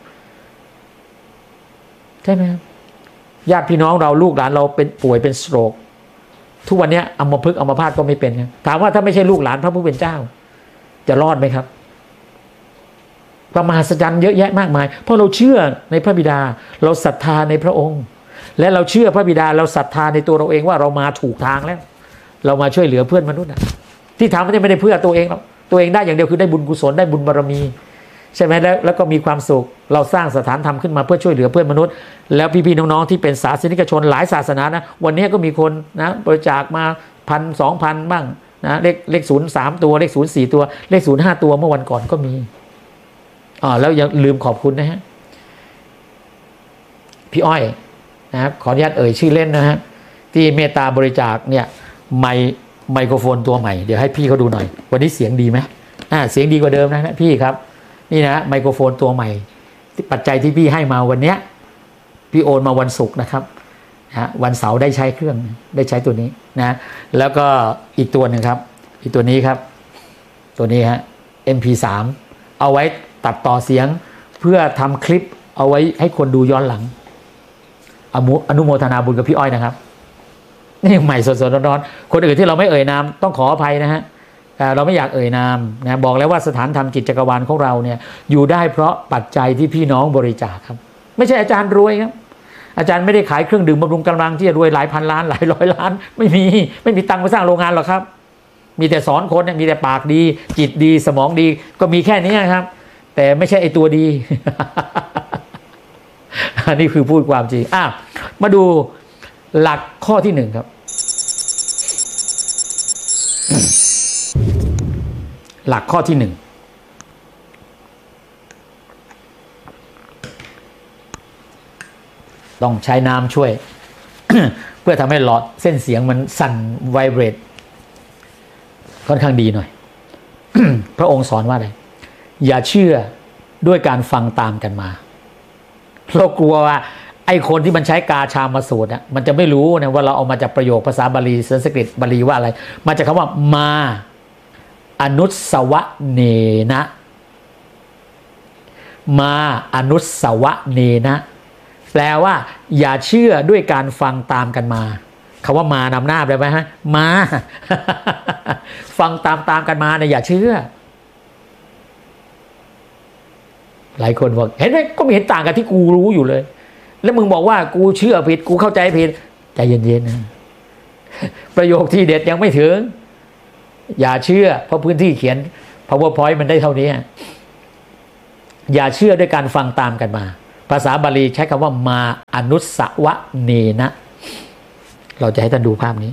ใช่ไหมครับญาติพี่น้องเราลูกหลานเราเป็นป่วยเป็นสโตรกทุกวันนี้อัมพฤกษ์อัมพาตก็ไม่เป็นครับถามว่าถ้าไม่ใช่ลูกหลานพระผู้เป็นเจ้าจะรอดไหมครับประมหัศจรรย์เยอะแยะมากมายเพราะเราเชื่อในพระบิดาเราศรัทธาในพระองค์และเราเชื่อพระบิดาเราศรัทธาในตัวเราเองว่าเรามาถูกทางแล้วเรามาช่วยเหลือเพื่อนมนุษย์ที่ทำไม่ได้เพื่อตัวเองหรอกตัวเองได้อย่างเดียวคือได้บุญกุศลได้บุญบารมีใช่ไหมแล้วแล้วก็มีความสุขเราสร้างสถานธรรมขึ้นมาเพื่อช่วยเหลือเพื่อนมนุษย์แล้วพี่ๆน้องๆที่เป็นศาสนิกชนหลายศาสนานะวันนี้ก็มีคนนะบริจาคมาพันสองพันบ้างนะเลขเลขศูนย์สามตัวเลขศูนย์สี่ตัวเลขศูนย์ห้าตัวเมื่อวันก่อนก็มีอ๋อแล้วยังลืมขอบคุณนะฮะพี่อ้อยนะครับขออนุญาตเอ่ยชื่อเล่นนะฮะที่เมตตาบริจาคเนี่ยไมไมโครโฟนตัวใหม่เดี๋ยวให้พี่เขาดูหน่อยวันนี้เสียงดีไหมอ่าเสียงดีกว่าเดิมนะพี่ครับนี่นะไมโครโฟนตัวใหม่ปัจจัยที่พี่ให้มาวันเนี้ยพี่โอนมาวันศุกร์นะครับนะวันเสาร์ได้ใช้เครื่องได้ใช้ตัวนี้นะแล้วก็อีกตัวหนึ่งครับอีกตัวนี้ครับตัวนี้ฮะ เอ็ม พี สาม เอาไว้ตัดต่อเสียงเพื่อทำคลิปเอาไว้ให้คนดูย้อนหลังอนุโมทนาบุญกับพี่อ้อยนะครับนี่ใหม่สดๆร้อนๆคนอื่นที่เราไม่เอ่ยนามต้องขออภัยนะฮะเราไม่อยากเอ่ยนามนะบอกแล้วว่าสถานธรรมจิตจักรวาลของเราเนี่ยอยู่ได้เพราะปัจจัยที่พี่น้องบริจาคครับไม่ใช่อาจารย์รวยครับอาจารย์ไม่ได้ขายเครื่องดื่มบำรุงกำลังที่จะรวยหลายพันล้านหลายร้อยล้านไม่มีไม่มีตังค์ไปสร้างโรงงานหรอกครับมีแต่สอนคนมีแต่ปากดีจิตดีสมองดีก็มีแค่นี้ครับแต่ไม่ใช่ไอตัวดี อันนี้คือพูดความจริงอ่ะมาดูหลักข้อที่หนึ่งครับ หลักข้อที่หนึ่งต้องใช้น้ำช่วย เพื่อทำให้หลอดเส้นเสียงมันสั่นไวเบรตค่อนข้างดีหน่อย พระองค์สอนว่าอะไรอย่าเชื่อด้วยการฟังตามกันมาเรากลัวว่าไอ้คนที่มันใช้กาชามาสูตรอ่ะมันจะไม่รู้นะว่าเราเอามาจากประโยคภาษาบาลีสันสกฤตบาลีว่าอะไรมาจากคำว่ามาอนุสวะเนนะมาอนุสวะเนนะแปลว่าอย่าเชื่อด้วยการฟังตามกันมาคำว่ามานำหน้าได้ไหมฮะมาฟังตามตามกันมาเนี่ยอย่าเชื่อหลายคนบอกเห็นไหมก็ไม่เห็นต่างกันที่กูรู้อยู่เลยแล้วมึงบอกว่ากูเชื่อผิดกูเข้าใจผิดใจเย็นๆนะประโยคที่เด็ดยังไม่ถึงอย่าเชื่อเพราะพื้นที่เขียน PowerPoint มันได้เท่านี้อย่าเชื่อด้วยการฟังตามกันมาภาษาบาลีใช้คำว่ามาอนุสวะเนนะเราจะให้ท่านดูภาพนี้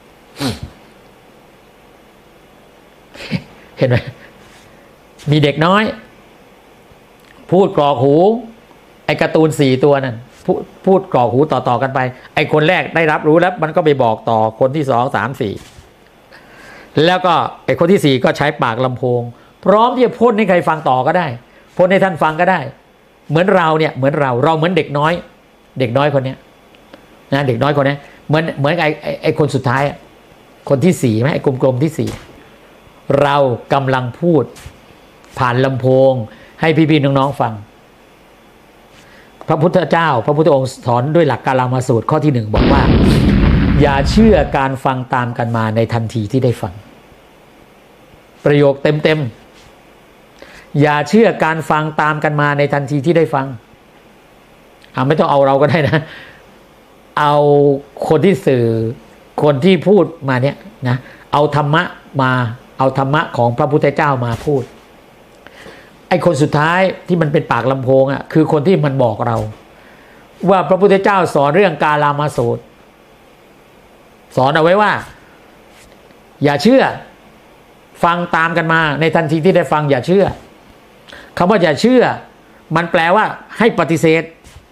เห็นไหมมีเด็กน้อยพูดกรอกหูไอ้การ์ตูนสี่ตัวนั่นพูดพูดกรอกหูต่อๆกันไปไอ้คนแรกได้รับรู้แล้วมันก็ไปบอกต่อคนที่สองสามสี่แล้วก็ไอ้คนที่สี่ก็ใช้ปากลำโพงพร้อมที่จะพ่นให้ใครฟังต่อก็ได้พ่นให้ท่านฟังก็ได้เหมือนเราเนี่ยเหมือนเราเราเหมือนเด็กน้อยเด็กน้อยคนเนี้ยนะเด็กน้อยคนนี้เหมือนเหมือนไอ้ไอ้คนสุดท้ายคนที่สี่ไหมไอ้กลมๆที่สี่เรากำลังพูดผ่านลำโพงให้พี่ๆน้องๆฟังพระพุทธเจ้าพระพุทธองค์สอนด้วยหลักกาลามาสูตรข้อที่หนึ่งบอกว่าอย่าเชื่อการฟังตามกันมาในทันทีที่ได้ฟังประโยคเต็มๆอย่าเชื่อการฟังตามกันมาในทันทีที่ได้ฟังอ่าไม่ต้องเอาเราก็ได้นะเอาคนที่สื่อคนที่พูดมาเนี่ยนะเอาธรรมะมาเอาธรรมะของพระพุทธเจ้ามาพูดไอ้คนสุดท้ายที่มันเป็นปากลำโพงอ่ะคือคนที่มันบอกเราว่าพระพุทธเจ้าสอนเรื่องกาลามาสูตรสอนเอาไว้ว่าอย่าเชื่อฟังตามกันมาในทันทีที่ได้ฟังอย่าเชื่อคำว่าอย่าเชื่อมันแปลว่าให้ปฏิเสธ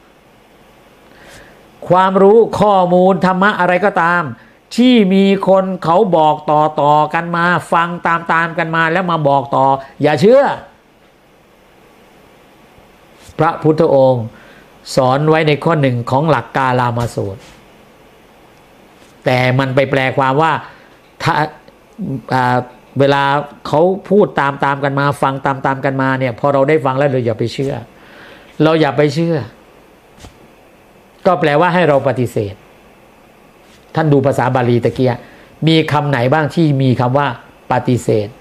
ความรู้ข้อมูลธรรมะอะไรก็ตามที่มีคนเขาบอกต่อต่อกันมาฟังตามตามกันมาแล้วมาบอกต่ออย่าเชื่อพระพุทธองค์สอนไว้ในข้อหนึ่งของหลักกาลามาสูตรแต่มันไปแปลความว่าถ้าเวลาเขาพูดตามตามกันมาฟังตามตามกันมาเนี่ยพอเราได้ฟังแล้วเราอย่าไปเชื่อเราอย่าไปเชื่อก็แปลว่าให้เราปฏิเสธท่านดูภาษาบาลีตะเกียมีคำไหนบ้างที่มีคำว่าปฏิเสธ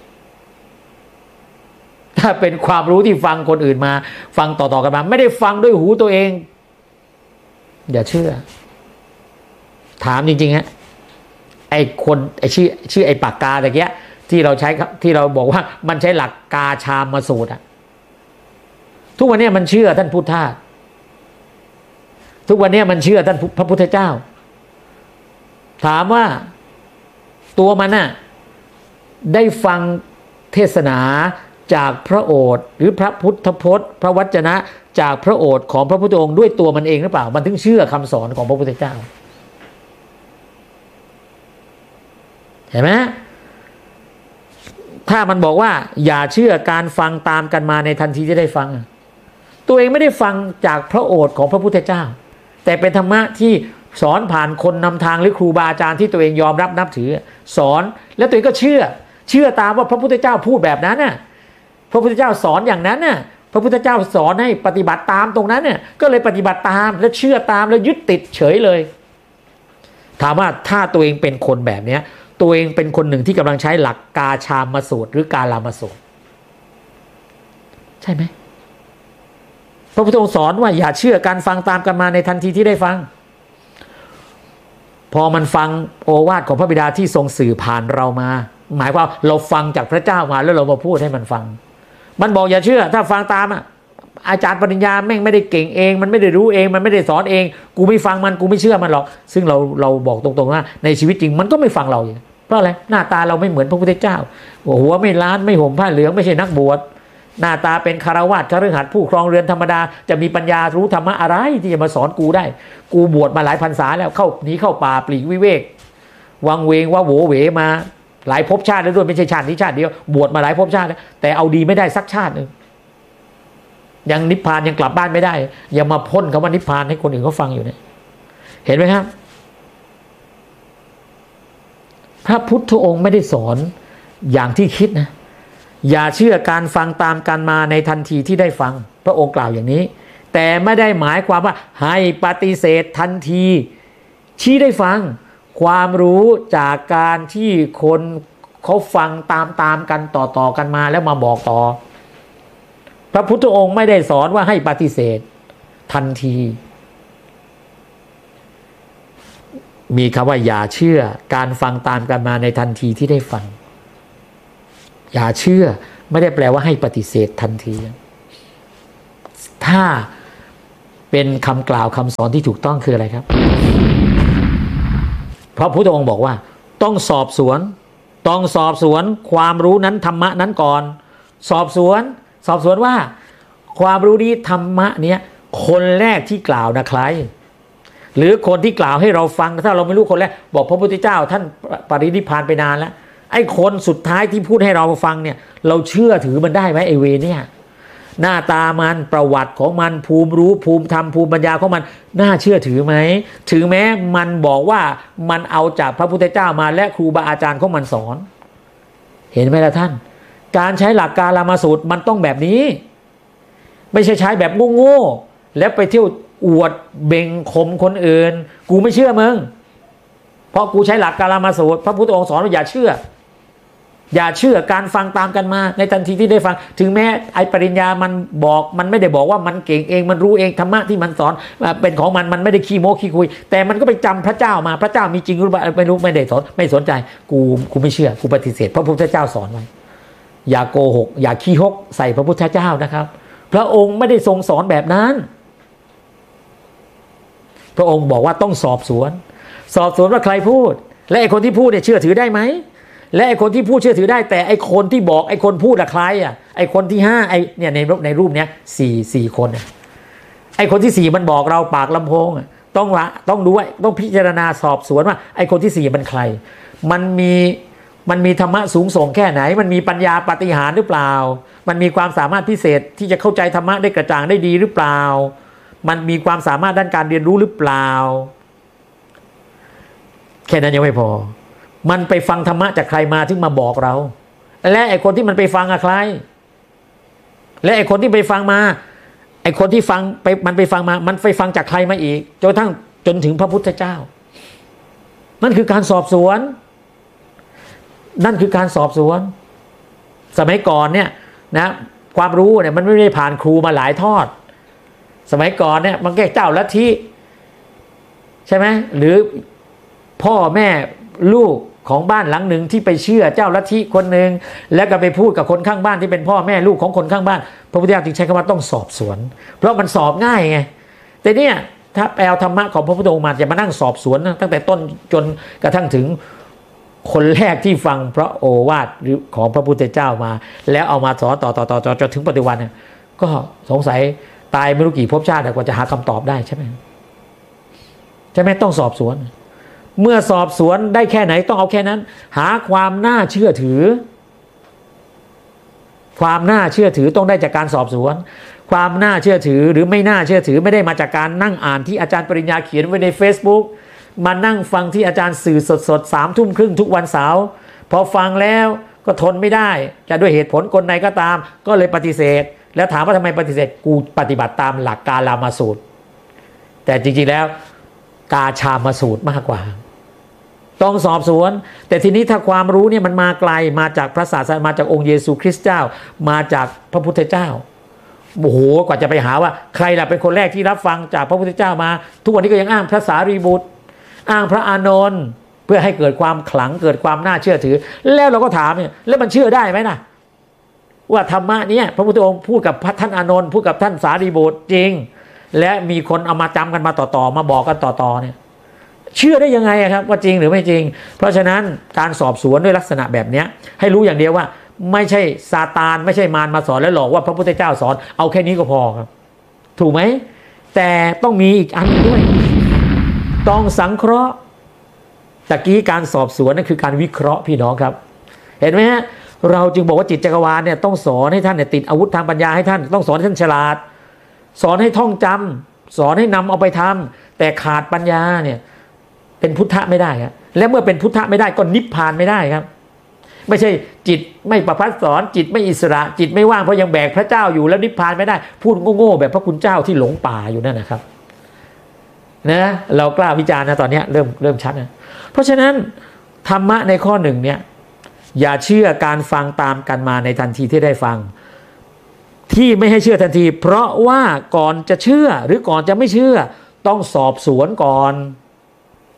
ถ้าเป็นความรู้ที่ฟังคนอื่นมาฟังต่อๆกันมาไม่ได้ฟังด้วยหูตัวเองอย่าเชื่อถามจริงๆฮะไอ้คนไอ้ชื่อชื่อไอ้ปากกาตะเกียที่เราใช้ที่เราบอกว่ามันใช้หลักกาชามมาสูตรอะทุกวันนี้มันเชื่อท่านพุทธทาสทุกวันนี้มันเชื่อท่านพระพุทธเจ้าถามว่าตัวมันน่ะได้ฟังเทศนาจากพระโอษฐ์หรือพระพุทธพจน์พระวจนะจากพระโอษฐ์ของพระพุทธองค์ด้วยตัวมันเองหรือเปล่ามันถึงเชื่อคำสอนของพระพุทธเจ้าเห็นไหมถ้ามันบอกว่าอย่าเชื่อการฟังตามกันมาในทันทีที่ได้ฟังตัวเองไม่ได้ฟังจากพระโอษฐ์ของพระพุทธเจ้าแต่เป็นธรรมะที่สอนผ่านคนนำทางหรือครูบาอาจารย์ที่ตัวเองยอมรับนับถือสอนแล้วตัวเองก็เชื่อเชื่อตามว่าพระพุทธเจ้าพูดแบบนั้นน่ะพระพุทธเจ้าสอนอย่างนั้นน่ะพระพุทธเจ้าสอนให้ปฏิบัติตามตรงนั้นเนี่ยก็เลยปฏิบัติตามแล้วเชื่อตามแล้วยึดติดเฉยเลยถามว่าถ้าตัวเองเป็นคนแบบนี้ตัวเองเป็นคนหนึ่งที่กำลังใช้หลักกาชามมาสูตรหรือกาลามาสูตรใช่ไหมพระพุทธองค์สอนว่าอย่าเชื่อการฟังตามกันมาในทันทีที่ได้ฟังพอมันฟังโอวาทของพระบิดาที่ทรงสื่อผ่านเรามาหมายความเราฟังจากพระเจ้ามาแล้วเรามาพูดให้มันฟังมันบอกอย่าเชื่อถ้าฟังตามอ่ะอาจารย์ปริญญาแม่งไม่ได้เก่งเองมันไม่ได้รู้เองมันไม่ได้สอนเองกูไม่ฟังมันกูไม่เชื่อมันหรอกซึ่งเราเราบอกตรงๆว่าในชีวิตจริงมันก็ไม่ฟังเราอย่างเพราะอะไรหน้าตาเราไม่เหมือนพระพุทธเจ้าหัวไม่ล้านไม่ห่มผ้าเหลืองไม่ใช่นักบวชหน้าตาเป็นคารวะคฤหัสถ์ผู้ครองเรือนธรรมดาจะมีปัญญารู้ธรรมะอะไรที่จะมาสอนกูได้กูบวชมาหลายพรรษาแล้วเข้าหนีเข้าป่าปลีกวิเวกวังเวงว่าโหวเหวมาหลายภพชาติแล้วด้วยไม่ใช่ชาตินี้ชาติเดียวบวชมาหลายภพชาติแต่เอาดีไม่ได้สักชาตินึงยังนิพพานยังกลับบ้านไม่ได้ยังมาพ่นคำว่านิพพานให้คนอื่นเขาฟังอยู่เนี่ยเห็นไหมครับพระพุทธองค์ไม่ได้สอนอย่างที่คิดนะอย่าเชื่อการฟังตามกันมาในทันทีที่ได้ฟังพระองค์กล่าวอย่างนี้แต่ไม่ได้หมายความว่าให้ปฏิเสธทันทีที่ได้ฟังความรู้จากการที่คนเขาฟังตามตามกันต่อต่อกันมาแล้วมาบอกต่อพระพุทธองค์ไม่ได้สอนว่าให้ปฏิเสธทันทีมีคำว่าอย่าเชื่อการฟังตามกันมาในทันทีที่ได้ฟังอย่าเชื่อไม่ได้แปลว่าให้ปฏิเสธทันทีถ้าเป็นคำกล่าวคำสอนที่ถูกต้องคืออะไรครับเพราะพระพุทธองค์บอกว่าต้องสอบสวนต้องสอบสวนความรู้นั้นธรรมะนั้นก่อนสอบสวนสอบสวนว่าความรู้นี้ธรรมะเนี้ยคนแรกที่กล่าวนะใครหรือคนที่กล่าวให้เราฟังถ้าเราไม่รู้คนแรกบอกพระพุทธเจ้าท่านปรินิพพานไปนานแล้วไอ้คนสุดท้ายที่พูดให้เราฟังเนี่ยเราเชื่อถือมันได้ไหมไอเวเนี่ยหน้าตามันประวัติของมันภูมิรู้ภูมิธรรมภูมิปัญญาของมันน่าเชื่อถือไหมถึงแม้มันบอกว่ามันเอาจากพระพุทธเจ้ามาและครูบาอาจารย์ของมันสอนเห็นไหมล่ะท่านการใช้หลักกาลามสูตรมันต้องแบบนี้ไม่ใช่ใช้แบบโง่ๆแล้วไปเที่ยวอวดเบ่งข่มคนอื่นกูไม่เชื่อมึงเพราะกูใช้หลักกาลามสูตรพระพุทธองค์สอนว่าอย่าเชื่ออย่าเชื่อการฟังตามกันมาในทันทีที่ได้ฟังถึงแม้ไอปริญญามันบอกมันไม่ได้บอกว่ามันเก่งเองมันรู้เองธรรมะที่มันสอนเป็นของมันมันไม่ได้ขี้โม้ขี้คุยแต่มันก็ไปจำพระเจ้ามาพระเจ้ามีจริงหรือเปล่าไม่รู้ไม่ได้สอนไม่สนใจกูกูไม่เชื่อกูปฏิเสธพระพุทธเจ้าสอนไว้อย่าโกหกอย่าขี้ฮกใส่พระพุทธเจ้านะครับพระองค์ไม่ได้ทรงสอนแบบนั้นพระองค์บอกว่าต้องสอบสวนสอบสวนว่าใครพูดและไอ้คนที่พูดเนี่ยเชื่อถือได้ไหมและไอ้คนที่พูดเชื่อถือได้แต่ไอ้คนที่บอกไอ้คนพูดอะใครอ่ะไอ้คนที่ห้าไอ้เนี่ยในรูปในรูปเนี้ยสี่สี่คนอ่ะไอ้คนที่สี่มันบอกเราปากลำโพงอ่ะต้องละต้องดูว่าต้องพิจารณาสอบสวนว่าไอ้คนที่สี่มันใครมันมีมันมีธรรมะสูงส่งแค่ไหนมันมีปัญญาปาฏิหาริย์หรือเปล่ามันมีความสามารถพิเศษที่จะเข้าใจธรรมะได้กระจ่างได้ดีหรือเปล่ามันมีความสามารถด้านการเรียนรู้หรือเปล่าแค่นั้นยังไม่พอมันไปฟังธรรมะจากใครมาถึงมาบอกเราและไอ้คนที่มันไปฟังอะใครและไอ้คนที่ไปฟังมาไอ้คนที่ฟังไปมันไปฟังมามันไปฟังจากใครมาอีกจนทั้งจนถึงพระพุทธเจ้านั่นคือการสอบสวนนั่นคือการสอบสวนสมัยก่อนเนี่ยนะความรู้เนี่ยมันไม่ได้ผ่านครูมาหลายทอดสมัยก่อนเนี่ยมันแค่เจ้าลัทธิใช่ไหมหรือพ่อแม่ลูกของบ้านหลังหนึ่งที่ไปเชื่อเจ้าลัทธิคนหนึ่งแล้วก็ไปพูดกับคนข้างบ้านที่เป็นพ่อแม่ลูกของคนข้างบ้านพระพุทธเจ้าจึงใช้คำว่าต้องสอบสวนเพราะมันสอบง่ายไงแต่เนี่ยถ้าแปลธรรมะของพระพุทธองค์มาจะมานั่งสอบสวนตั้งแต่ต้นจนกระทั่งถึงคนแรกที่ฟังพระโอวาทหรือของพระพุทธเจ้ามาแล้วเอามาสอนต่อต่อต่อจนถึงปัจจุบันเนี่ยก็สงสัยตายไม่รู้กี่ภพชาติกว่าจะหาคำตอบได้ใช่ไหมใช่ไหมต้องสอบสวนเมื่อสอบสวนได้แค่ไหนต้องเอาแค่นั้นหาความน่าเชื่อถือความน่าเชื่อถือต้องได้จากการสอบสวนความน่าเชื่อถือหรือไม่น่าเชื่อถือไม่ได้มาจากการนั่งอ่านที่อาจารย์ปริญญาเขียนไว้ใน Facebook มานั่งฟังที่อาจารย์สื่อสดๆสามทุ่มครึ่งทุกวันเสาร์พอฟังแล้วก็ทนไม่ได้จะด้วยเหตุผลกลใดก็ตามก็เลยปฏิเสธแล้วถามว่าทำไมปฏิเสธกูปฏิบัติตามหลักกาลามสูตรแต่จริงๆแล้วกาชามสูตรมากกว่าต้องสอบสวนแต่ทีนี้ถ้าความรู้เนี่ยมันมาไกลมาจากพระศาสนามาจากองค์เยซูคริสต์เจ้ามาจากพระพุทธเจ้าโอ้โหกว่าจะไปหาว่าใครล่ะเป็นคนแรกที่รับฟังจากพระพุทธเจ้ามาทุกวันนี้ก็ยังอ้างพระสารีบุตรอ้างพระอานนท์เพื่อให้เกิดความขลังเกิดความน่าเชื่อถือแล้วเราก็ถามเนี่ยแล้วมันเชื่อได้ไหมนะว่าธรรมะเนี่ยพระพุทธองค์พูดกับท่านอานนท์พูดกับท่านสารีบุตรจริงและมีคนเอามาจำกันมาต่อๆมาบอกกันต่อๆเนี่ยเชื่อได้ยังไงครับว่าจริงหรือไม่จริงเพราะฉะนั้นการสอบสวนด้วยลักษณะแบบนี้ให้รู้อย่างเดียวว่าไม่ใช่ซาตานไม่ใช่มารมาสอนแล้วหลอกว่าพระพุทธเจ้าสอนเอาแค่นี้ก็พอครับถูกไหมแต่ต้องมีอีกอันด้วยต้องสังเคราะห์ตะกี้การสอบสวนนั่นคือการวิเคราะห์พี่น้องครับเห็นไหมฮะเราจึงบอกว่าจิตจักรวาลเนี่ยต้องสอนให้ท่านเนี่ยติดอาวุธทางปัญญาให้ท่านต้องสอนให้ท่านฉลาดสอนให้ท่องจำสอนให้นำเอาไปทำแต่ขาดปัญญาเนี่ยเป็นพุทธะไม่ได้ครับและเมื่อเป็นพุทธะไม่ได้ก็นิพพานไม่ได้ครับไม่ใช่จิตไม่ประพัฒสอนจิตไม่อิสระจิตไม่ว่างเพราะยังแบกพระเจ้าอยู่แล้วนิพพานไม่ได้พูดโง่ๆแบบพระคุณเจ้าที่หลงป่าอยู่นั่นนะครับนะเรากล้าวิจารณ์นะตอนนี้เริ่มเริ่มชัดนะเพราะฉะนั้นธรรมะในข้อหนึ่งเนี่ยอย่าเชื่อการฟังตามกันมาในทันทีที่ได้ฟังที่ไม่ให้เชื่อทันทีเพราะว่าก่อนจะเชื่อหรือก่อนจะไม่เชื่อต้องสอบสวนก่อน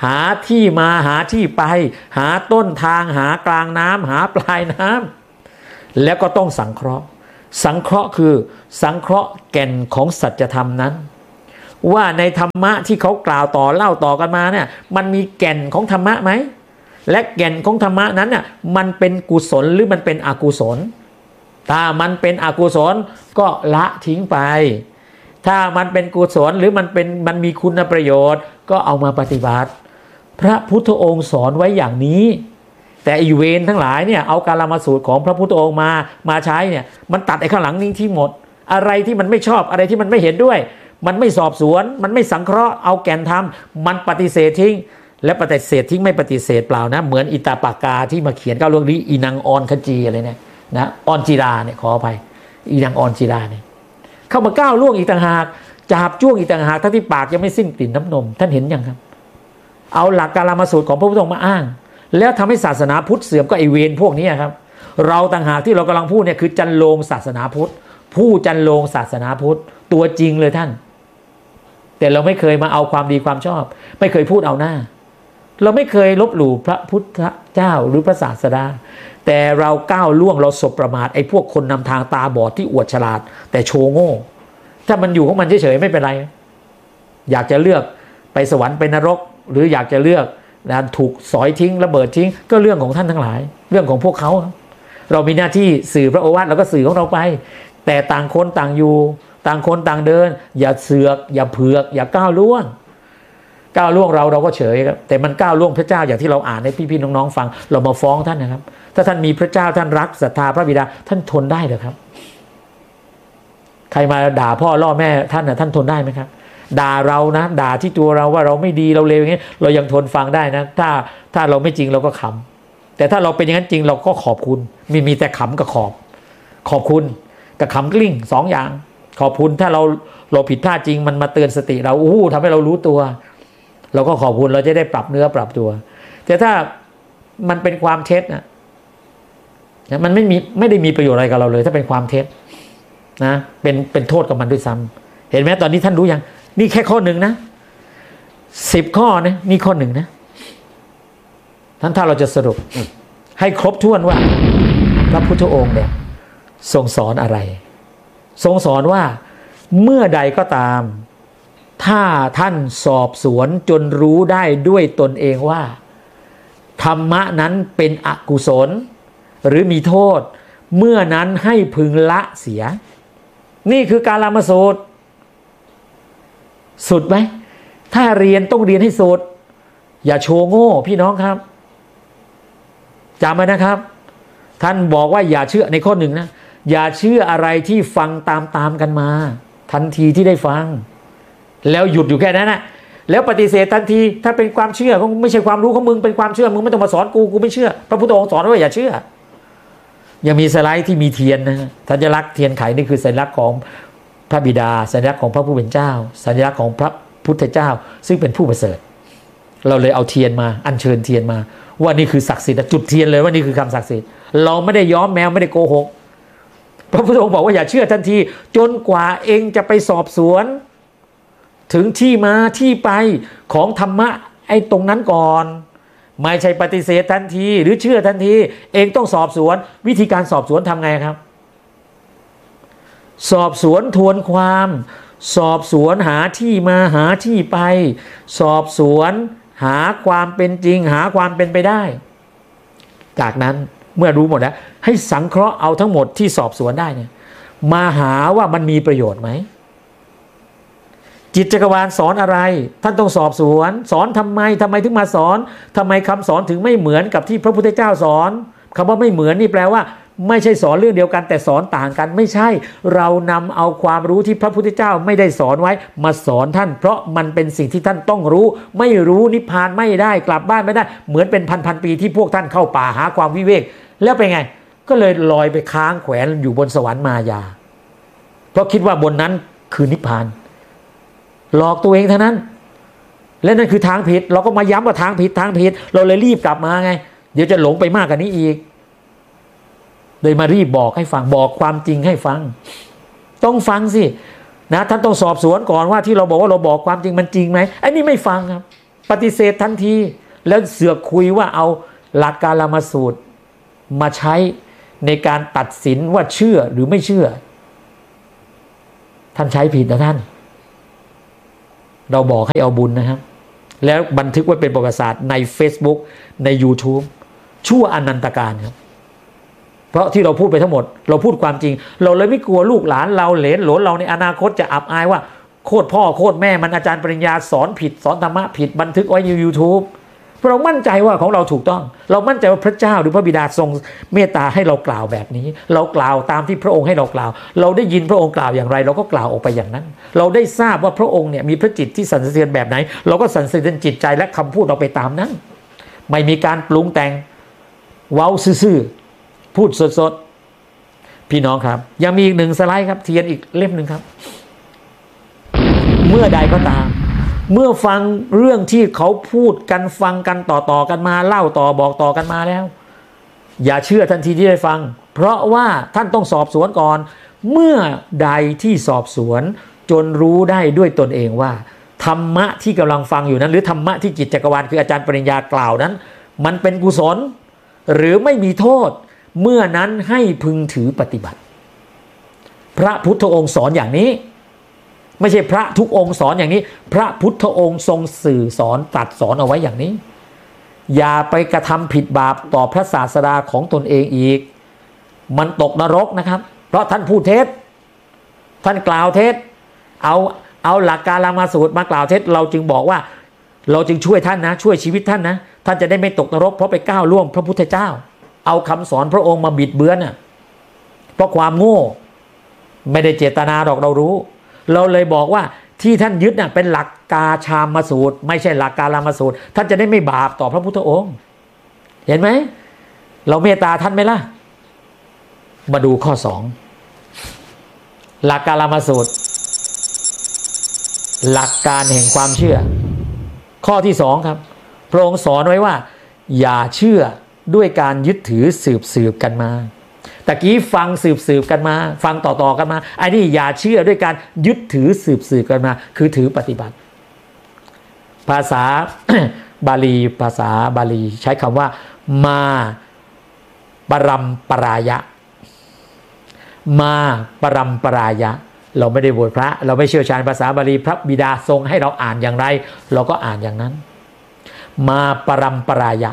หาที่มาหาที่ไปหาต้นทางหากลางน้ำหาปลายน้ำแล้วก็ต้องสังเคราะห์สังเคราะห์คือสังเคราะห์แก่นของสัจธรรมนั้นว่าในธรรมะที่เขากล่าวต่อเล่าต่อกันมาเนี่ยมันมีแก่นของธรรมะไหมและแก่นของธรรมะนั้นน่ะมันเป็นกุศลหรือมันเป็นอกุศลถ้ามันเป็นอกุศลก็ละทิ้งไปถ้ามันเป็นกุศลหรือมันเป็นมันมีคุณประโยชน์ก็เอามาปฏิบัติพระพุทธองค์สอนไว้อย่างนี้แต่อีเวนทั้งหลายเนี่ยเอากาลามสูตรของพระพุทธองค์มามาใช้เนี่ยมันตัดไอ้ข้างหลังนี้ที่หมดอะไรที่มันไม่ชอบอะไรที่มันไม่เห็นด้วยมันไม่สอบสวนมันไม่สังเคราะห์เอาแก่นธรรมมันปฏิเสธทิ้งและปฏิเสธทิ้งไม่ปฏิเสธเปล่านะเหมือนอิตาปากาที่มาเขียนเก้าเรื่องนี้อีนางออนขจีอะไรเนี่ยนะออนจีราเนี่ยขออภัยอีนางออนจีราเนี่ยเข้ามาก้าวล่วงอีกต่างหากจาบจ้วงอีกต่างหากทั้งที่ปากยังไม่สิ้นกลิ่นน้ำนมท่านเห็นยังครับเอาหลักกาลามสูตรของพระพุทธองค์มาอ้างแล้วทำให้ศาสนาพุทธเสื่อมก็ไอเวรพวกนี้ครับเราต่างหากที่เรากำลังพูดเนี่ยคือจันโลงศาสนาพุทธผู้จันโลงศาสนาพุทธตัวจริงเลยท่านแต่เราไม่เคยมาเอาความดีความชอบไม่เคยพูดเอาหน้าเราไม่เคยลบหลู่พระพุทธเจ้าหรือพระศาสดาแต่เราก้าวล่วงเราสบประมาทไอ้พวกคนนำทางตาบอดที่อวดฉลาดแต่โชว์โง่ถ้ามันอยู่ของมันเฉยๆไม่เป็นไรอยากจะเลือกไปสวรรค์ไปนรกหรืออยากจะเลือกนะถูกสอยทิ้งระเบิดทิ้งก็เรื่องของท่านทั้งหลายเรื่องของพวกเขาเรามีหน้าที่สื่อพระโอวาทเราก็สื่อของเราไปแต่ต่างคนต่างอยู่ต่างคนต่างเดินอย่าเสือกอย่าเผือกอย่าก้าวล่วงก้าวล่วงเราเราก็เฉยครับแต่มันก้าวล่วงพระเจ้าอย่างที่เราอ่านให้พี่ๆน้องๆฟังเรามาฟ้องท่านนะครับถ้าท่านมีพระเจ้าท่านรักศรัทธาพระบิดาท่านทนได้เหรอครับใครมาด่าพ่อล่อแม่ท่านนะท่านทนได้ไหมครับด่าเรานะด่าที่ตัวเราว่าเราไม่ดีเราเลวอย่างนี้เรายังทนฟังได้นะถ้าถ้าเราไม่จริงเราก็ขำแต่ถ้าเราเป็นอย่างนั้นจริงเราก็ขอบคุณมีมีแต่ขำกับขอบขอบคุณกับขำกลิ้งสองอย่างขอบคุณถ้าเราเราผิดพลาดจริงมันมาเตือนสติเราอู้ทำให้เรารู้ตัวเราก็ขอบคุณเราจะได้ปรับเนื้อปรับตัวแต่ถ้ามันเป็นความเท็จนะมันไม่มีไม่ได้มีประโยชน์อะไรกับเราเลยถ้าเป็นความเท็จนะเป็นเป็นโทษกับมันด้วยซ้ำเห็นไหมตอนนี้ท่านรู้ยังนี่แค่ข้อหนึ่งนะสิบข้อนะนี่ข้อหนึ่งนะท่านถ้าเราจะสรุปให้ครบถ้วนว่าพระพุทธองค์เนี่ยทรงสอนอะไรทรงสอนว่าเมื่อใดก็ตามถ้าท่านสอบสวนจนรู้ได้ด้วยตนเองว่าธรรมะนั้นเป็นอกุศลหรือมีโทษเมื่อนั้นให้พึงละเสียนี่คือการละมาสูตรสุดไหมถ้าเรียนต้องเรียนให้สุดอย่าโชว์โง่พี่น้องครับจำไว้นะครับท่านบอกว่าอย่าเชื่อในข้อหนึ่งนะอย่าเชื่ออะไรที่ฟังตามตามกันมาทันทีที่ได้ฟังแล้วหยุดอยู่แค่นั้นนะแล้วปฏิเสธทันทีถ้าเป็นความเชื่อก็ไม่ใช่ความรู้ของมึงเป็นความเชื่อมึงไม่ต้องมาสอนกูกูไม่เชื่อพระพุทธองค์สอนว่าอย่าเชื่อยังมีสไลด์ที่มีเทียนนะสัญลักษณ์เทียนไขนี่คือสัญลักษณ์ของพระบิดาสัญลักษณ์ของพระผู้เป็นเจ้าสัญลักษณ์ของพระพุทธเจ้าซึ่งเป็นผู้ประเสริฐเราเลยเอาเทียนมาอัญเชิญเทียนมาว่านี่คือศักดิ์สิทธิ์จุดเทียนเลยว่านี่คือคำศักดิ์สิทธิ์เราไม่ได้ย้อมแมวไม่ได้โกหกพระพุทธองค์บอกว่าอย่าเชื่อทันทีจนกว่าเองจะไปสอบสวนถึงที่มาที่ไปของธรรมะไอ้ตรงนั้นก่อนไม่ใช่ปฏิเสธทันทีหรือเชื่อทันทีเองต้องสอบสวนวิธีการสอบสวนทำไงครับสอบสวนทวนความสอบสวนหาที่มาหาที่ไปสอบสวนหาความเป็นจริงหาความเป็นไปได้จากนั้นเมื่อรู้หมดแล้วให้สังเคราะห์เอาทั้งหมดที่สอบสวนได้เนี่ยมาหาว่ามันมีประโยชน์ไหมจิตจักรวาลสอนอะไรท่านต้องสอบสวนสอนทำไมทำไมถึงมาสอนทำไมคำสอนถึงไม่เหมือนกับที่พระพุทธเจ้าสอนคำว่าไม่เหมือนนี่แปลว่าไม่ใช่สอนเรื่องเดียวกันแต่สอนต่างกันไม่ใช่เรานำเอาความรู้ที่พระพุทธเจ้าไม่ได้สอนไว้มาสอนท่านเพราะมันเป็นสิ่งที่ท่านต้องรู้ไม่รู้นิพพานไม่ได้กลับบ้านไม่ได้เหมือนเป็นพันพันปีที่พวกท่านเข้าป่าหาความวิเวกแล้วเป็นไงก็เลยลอยไปค้างแขวนอยู่บนสวรรค์มายาเพราะคิดว่าบนนั้นคือนิพพานหลอกตัวเองเท่านั้นและนั่นคือทางผิดเราก็มาย้ำว่าทางผิดทางผิดเราเลยรีบกลับมาไงเดี๋ยวจะหลงไปมากกว่านี้อีกเลยมารีบบอกให้ฟังบอกความจริงให้ฟังต้องฟังสินะท่านต้องสอบสวนก่อนว่าที่เราบอกว่าเราบอกความจริงมันจริงไหมไอ้นี่ไม่ฟังครับปฏิเสธทันทีแล้วเสือกคุยว่าเอาหลักกาลามสูตรมาใช้ในการตัดสินว่าเชื่อหรือไม่เชื่อท่านใช้ผิดนะท่านเราบอกให้เอาบุญนะครับแล้วบันทึกไว้เป็นประวัติศาสตร์ใน Facebook ใน YouTube ชั่วอนันตการครับเพราะที่เราพูดไปทั้งหมดเราพูดความจริงเราเลยไม่กลัวลูกหลานเราเหลนหลนเราในอนาคตจะอับอายว่าโคตรพ่อโคตรแม่มันอาจารย์ปริญญาสอนผิดสอนธรรมะผิดบันทึกไว้ใน YouTube เพราะเรามั่นใจว่าของเราถูกต้องเรามั่นใจว่าพระเจ้าหรือพระบิดาทรงเมตตาให้เรากล่าวแบบนี้เรากล่าวตามที่พระองค์ให้เรากล่าวเราได้ยินพระองค์กล่าวอย่างไรเราก็กล่าวออกไปอย่างนั้นเราได้ทราบว่าพระองค์เนี่ยมีพระจิตที่สรรเสริญแบบไหนเราก็สรรเสริญจิตใจและคำพูดเราไปตามนั้นไม่มีการปรุงแต่งเว้าซื่อๆพูดสดๆพี่น้องครับยังมีอีกหนึ่งสไลด์ครับเทียนอีกเล่มหนึ่งครับเมื่อใดก็ตามเมื่อฟังเรื่องที่เขาพูดกันฟังกันต่อๆกันมาเล่าต่อบอกต่อกันมาแล้วอย่าเชื่อทันทีที่ได้ฟังเพราะว่าท่านต้องสอบสวนก่อนเมื่อใดที่สอบสวนจนรู้ได้ด้วยตนเองว่าธรรมะที่กำลังฟังอยู่นั้นหรือธรรมะที่จิตจักรวาลคืออาจารย์ปริญญากล่าวนั้นมันเป็นกุศลหรือไม่มีโทษเมื่อนั้นให้พึงถือปฏิบัติพระพุทธองค์สอนอย่างนี้ไม่ใช่พระทุกองค์สอนอย่างนี้พระพุทธองค์ทรงสื่อสอนตรัสสอนเอาไว้อย่างนี้อย่าไปกระทำผิดบาปต่อพระศาสดาของตนเองอีกมันตกนรกนะครับเพราะท่านพูดเท็จท่านกล่าวเท็จเอาเอาหลักกาลามสูตรมากล่าวเท็จเราจึงบอกว่าเราจึงช่วยท่านนะช่วยชีวิตท่านนะท่านจะได้ไม่ตกนรกเพราะไปก้าวล่วงพระพุทธเจ้าเอาคำสอนพระองค์มาบิดเบือนน่ะเพราะความโง่ไม่ได้เจตนาหรอกเรารู้เราเลยบอกว่าที่ท่านยึดน่ะเป็นหลักกาชามสูตรไม่ใช่หลักกาลามสูตรท่านจะได้ไม่บาปต่อพระพุทธองค์เห็นไหมเราเมตตาท่านไหมล่ะมาดูข้อสองหลักกาลามสูตรหลักการแห่งความเชื่อข้อที่สองครับพระองค์สอนไว้ว่าอย่าเชื่อด้วยการยึดถือสืบสืบกันมาตะกี้ฟังสืบสืบกันมาฟังต่อๆกันมาไอ้นี่อย่าเชื่อด้วยการยึดถือสืบสืบกันมาคือถือปฏิบัติภาษา บาลีภาษาบาลีใช้คำว่ามาปรัมปรายะมาปรัมปรายะเราไม่ได้บวชพระเราไม่เชี่ยวชาญภาษาบาลีพระบิดาทรงให้เราอ่านอย่างไรเราก็อ่านอย่างนั้นมาปรัมปรายะ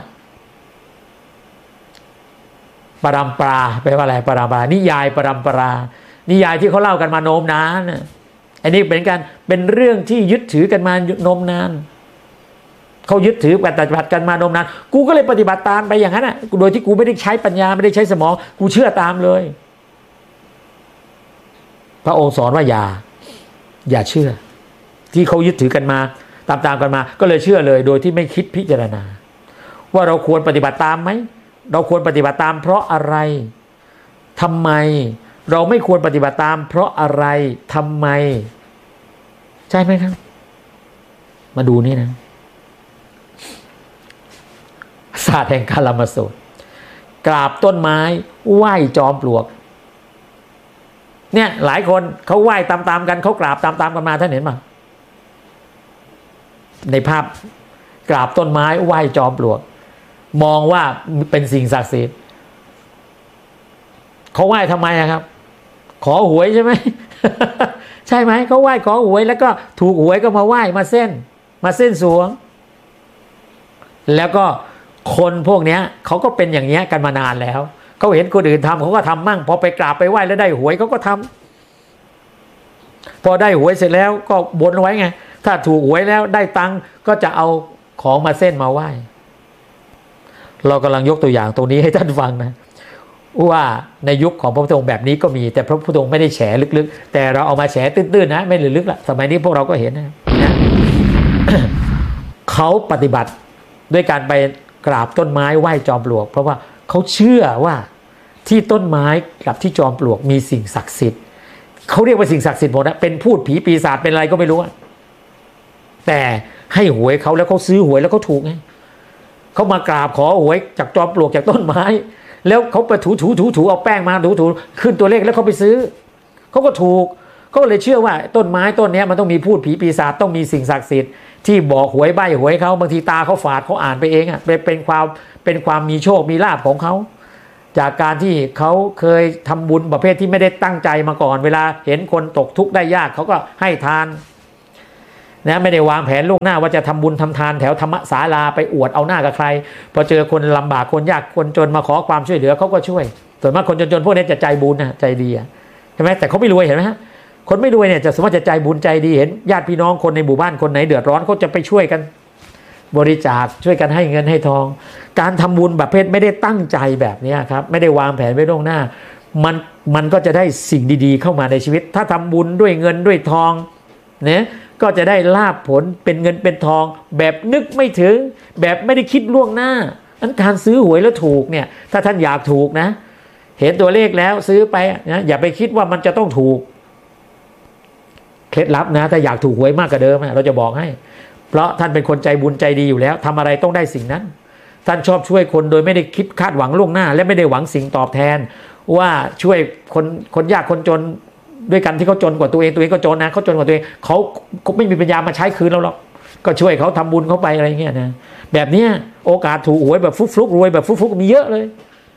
ปรัมปราแปลว่าอะไรปรัมปรานิยายปรัมปรานิยายที่เขาเล่ากันมาโน้มนานอันนี้เป็นการเป็นเรื่องที่ยึดถือกันมาโน้มนานเขายึดถือปฏิบัติกันมาโน้มนานกูก็เลยปฏิบัติตามไปอย่างนั้นน่ะโดยที่กูไม่ได้ใช้ปัญญาไม่ได้ใช้สมองกูเชื่อตามเลยพระองค์สอนว่าอย่าอย่าเชื่อที่เขายึดถือกันมาตามๆกันมาก็เลยเชื่อเลยโดยที่ไม่คิดพิจารณาว่าเราควรปฏิบัติตามไหมเราควรปฏิบัติตามเพราะอะไรทำไมเราไม่ควรปฏิบัติตามเพราะอะไรทำไมใช่ไหมครับมาดูนี่นะศาสตร์แห่งกาลามสูตรกราบต้นไม้ไหว้จอมปลวกเนี่ยหลายคนเขาไหว้ตามๆกันเขากราบตามๆกันมาท่านเห็นมั้ยในภาพกราบต้นไม้ไหว้จอมปลวกมองว่าเป็นสิ่งศักดิ์สิทธิ์เขาไหว้ทำไมครับขอหวยใช่ไหม ใช่ไหมเขาไหว้ขอหวยแล้วก็ถูกหวยก็มาไหว้มาเส้นมาเส้นสวงแล้วก็คนพวกนี้เขาก็เป็นอย่างนี้กันมานานแล้วเขาเห็นคนอื่นทำเขาก็ทำมั่งพอไปกราบไปไหว้แล้วได้หวยเขาก็ทำพอได้หวยเสร็จแล้วก็บนไว้ไงถ้าถูกหวยแล้วได้ตังค์ก็จะเอาของมาเส้นมาไหว้เรากำลังยกตัวอย่างตรงนี้ให้ท่านฟังนะว่าในยุคของพระพุทธองค์แบบนี้ก็มีแต่พระพุทธองค์ไม่ได้แฉลึกๆแต่เราเอามาแฉตื้นๆนะไม่ลึกๆละสมัยนี้พวกเราก็เห็นนะ เขาปฏิบัติด้วยการไปกราบต้นไม้ไหว้จอมปลวกเพราะว่าเขาเชื่อว่าที่ต้นไม้กับที่จอมปลวกมีสิ่งศักดิ์สิทธิ์เขาเรียกว่าสิ่งศักดิ์สิทธิ์หมดนะเป็นพูดผีปีศาจเป็นอะไรก็ไม่รู้แต่ให้หวยเขาแล้วเขาซื้อหวยแล้วเขาถูกไงเขามากราบขอหวยจากจอมปลวกจากต้นไม้แล้วเขาไปถูถูถูถูเอาแป้งมาถูถูขึ้นตัวเลขแล้วเขาไปซื้อเขาก็ถูกก็เลยเชื่อว่าต้นไม้ต้นนี้มันต้องมีพูดผีปีศาจต้องมีสิ่งศักดิ์สิทธิ์ที่บอกหวยใบ้หวยเขาบางทีตาเขาฝาดเขาอ่านไปเองอ่ะเป็นความเป็นความมีโชคมีลาภของเขาจากการที่เขาเคยทำบุญประเภทที่ไม่ได้ตั้งใจมาก่อนเวลาเห็นคนตกทุกข์ได้ยากเขาก็ให้ทานนะไม่ได้วางแผนล่วงหน้าว่าจะทำบุญทำทานแถวธรรมศาลาไปอวดเอาหน้ากับใครพอเจอคนลำบากคนยากคนจนมาขอความช่วยเหลือเขาก็ช่วยส่วนมากคนจนๆพวกนี้จะใจบุญนะใจดีใช่ไหมแต่เขาไม่รวยเห็นไหมฮะคนไม่รวยเนี่ยจะสมมติจะใจบุญใจดีเห็นญาติพี่น้องคนในหมู่บ้านคนไหนเดือดร้อนเขาจะไปช่วยกันบริจาคช่วยกันให้เงินให้ทองการทำบุญแบบเพศไม่ได้ตั้งใจแบบนี้ครับไม่ได้วางแผนไว้ล่วงหน้ามันมันก็จะได้สิ่งดีๆเข้ามาในชีวิตถ้าทำบุญด้วยเงินด้วยทองเนี่ยก็จะได้ลาภผลเป็นเงินเป็นทองแบบนึกไม่ถึงแบบไม่ได้คิดล่วงหน้านั้นการซื้อหวยแล้วถูกเนี่ยถ้าท่านอยากถูกนะเห็นตัวเลขแล้วซื้อไปนะอย่าไปคิดว่ามันจะต้องถูกเคล็ดลับนะถ้าอยากถูกหวยมากกว่าเดิมเราจะบอกให้เพราะท่านเป็นคนใจบุญใจดีอยู่แล้วทำอะไรต้องได้สิ่งนั้นท่านชอบช่วยคนโดยไม่ได้คิดคาดหวังล่วงหน้าและไม่ได้หวังสิ่งตอบแทนว่าช่วยคนคนยากคนจนด้วยกันที่เขาจนกว่าตัวเองตัวเองก็จนนะเขาจนกว่าตัวเองเขาไม่มีปัญญามาใช้คืนเราหรอกก็ช่วยเขาทำบุญเขาไปอะไรเงี้ยนะแบบเนี้ยโอกาสถูกหวยแบบฟุกฟุกรวยแบบฟุกฟุกมีเยอะเลย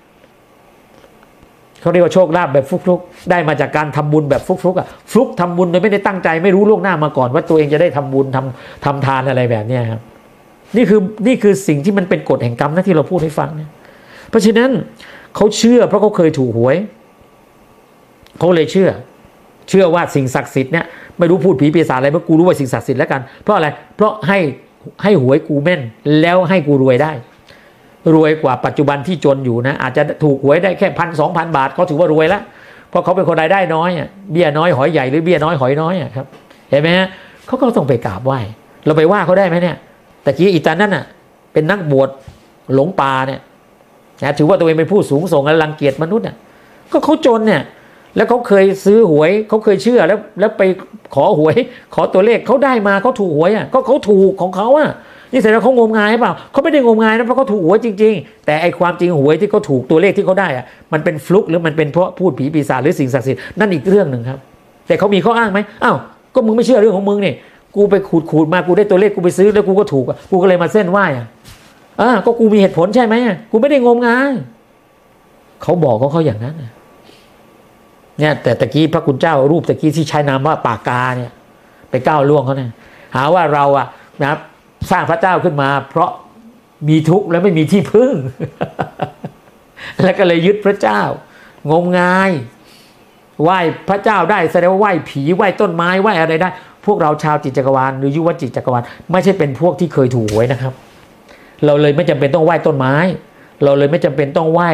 เขาเรียกว่าโชคลาภแบบฟุกฟุกได้มาจากการทำบุญแบบฟุกฟุกอ่ะฟุกทำบุญโดยไม่ได้ตั้งใจไม่รู้ล่วงหน้ามาก่อนว่าตัวเองจะได้ทำบุญทำทำทานอะไรแบบเนี้ยครับนี่คือนี่คือสิ่งที่มันเป็นกฎแห่งกรรมนะที่เราพูดให้ฟังเนี่ยเพราะฉะนั้นเขาเชื่อเพราะเขาเคยถูกหวยเขาเลยเชื่อเชื่อว่าสิ่งศักดิ์สิทธิ์เนี่ยไม่รู้พูดผีปีศาจอะไรเพราะกูรู้ว่าสิ่งศักดิ์สิทธิ์แล้วกันเพราะอะไรเพราะให้ให้หวยกูแม่นแล้วให้กูรวยได้รวยกว่าปัจจุบันที่จนอยู่นะอาจจะถูกหวยได้แค่พันสองพันบาทเขาถือว่ารวยแล้วเพราะเขาเป็นคนรายได้น้อยอ่ะเบี้ยน้อยหอยใหญ่หรือเบี้ยน้อยหอยน้อยอ่ะครับเห็นไหมฮะเขาก็ต้องไปกราบไหว้เราไปว่าเขาได้ไหมเนี่ยแต่กี้อีตานั่นอ่ะเป็นนักบวชหลงป่าเนี่ยนะถือว่าตัวเองเป็นผู้สูงส่งและรังเกียจมนุษย์อ่ะก็เขาจนเนี่ยแล้วเขาเคยซื้อหวยเขาเคยเชื่อแล้วแล้วไปขอหวยขอตัวเลขเขาได้มาเขาถูกหวยอ่ะก็เขาถูกของเขาอ่ะนี่แสดงว่าเขางมงายเปล่าเขาไม่ได้งมงายนะเพราะเขาถูกหวยจริงๆแต่ไอความจริงหวยที่เขาถูกตัวเลขที่เขาได้อ่ะมันเป็นฟลุกหรือมันเป็นเพราะพูดผีปีศาจหรือสิ่งศักดิ์สิทธิ์นั่นอีกเรื่องหนึ่งครับแต่เขามีข้ออ้างไหมอ้าวก็มึงไม่เชื่อเรื่องของมึงนี่กูไปขูดขูดมากูได้ตัวเลขกูไปซื้อแล้วกูก็ถูกกูก็เลยมาเส้นไหว้อ่ะอ่าก็กูมีเหตุผลใช่ไหมกูไม่ได้งมงายเขาบอกเขาเขาอย่างนั้นเนี่ยแต่ตะกี้พระคุณเจ้ารูปตะกี้ที่ใช้นามว่าปากกาเนี่ยไปก้าวล่วงเขาเนี่ยหาว่าเราอ่ะนะครับสร้างพระเจ้าขึ้นมาเพราะมีทุกข์และไม่มีที่พึ่ง แล้วก็เลยยึดพระเจ้างมงายไหว้พระเจ้าได้แสดงว่าไหว้ผีไหว้ต้นไม้ไหว้อะไรได้พวกเราชาวจิตจักรวาลหรือยุวจิตจักรวาลไม่ใช่เป็นพวกที่เคยถูกหวยนะครับเราเลยไม่จำเป็นต้องไหว้ต้นไม้เราเลยไม่จำเป็นต้องไหว้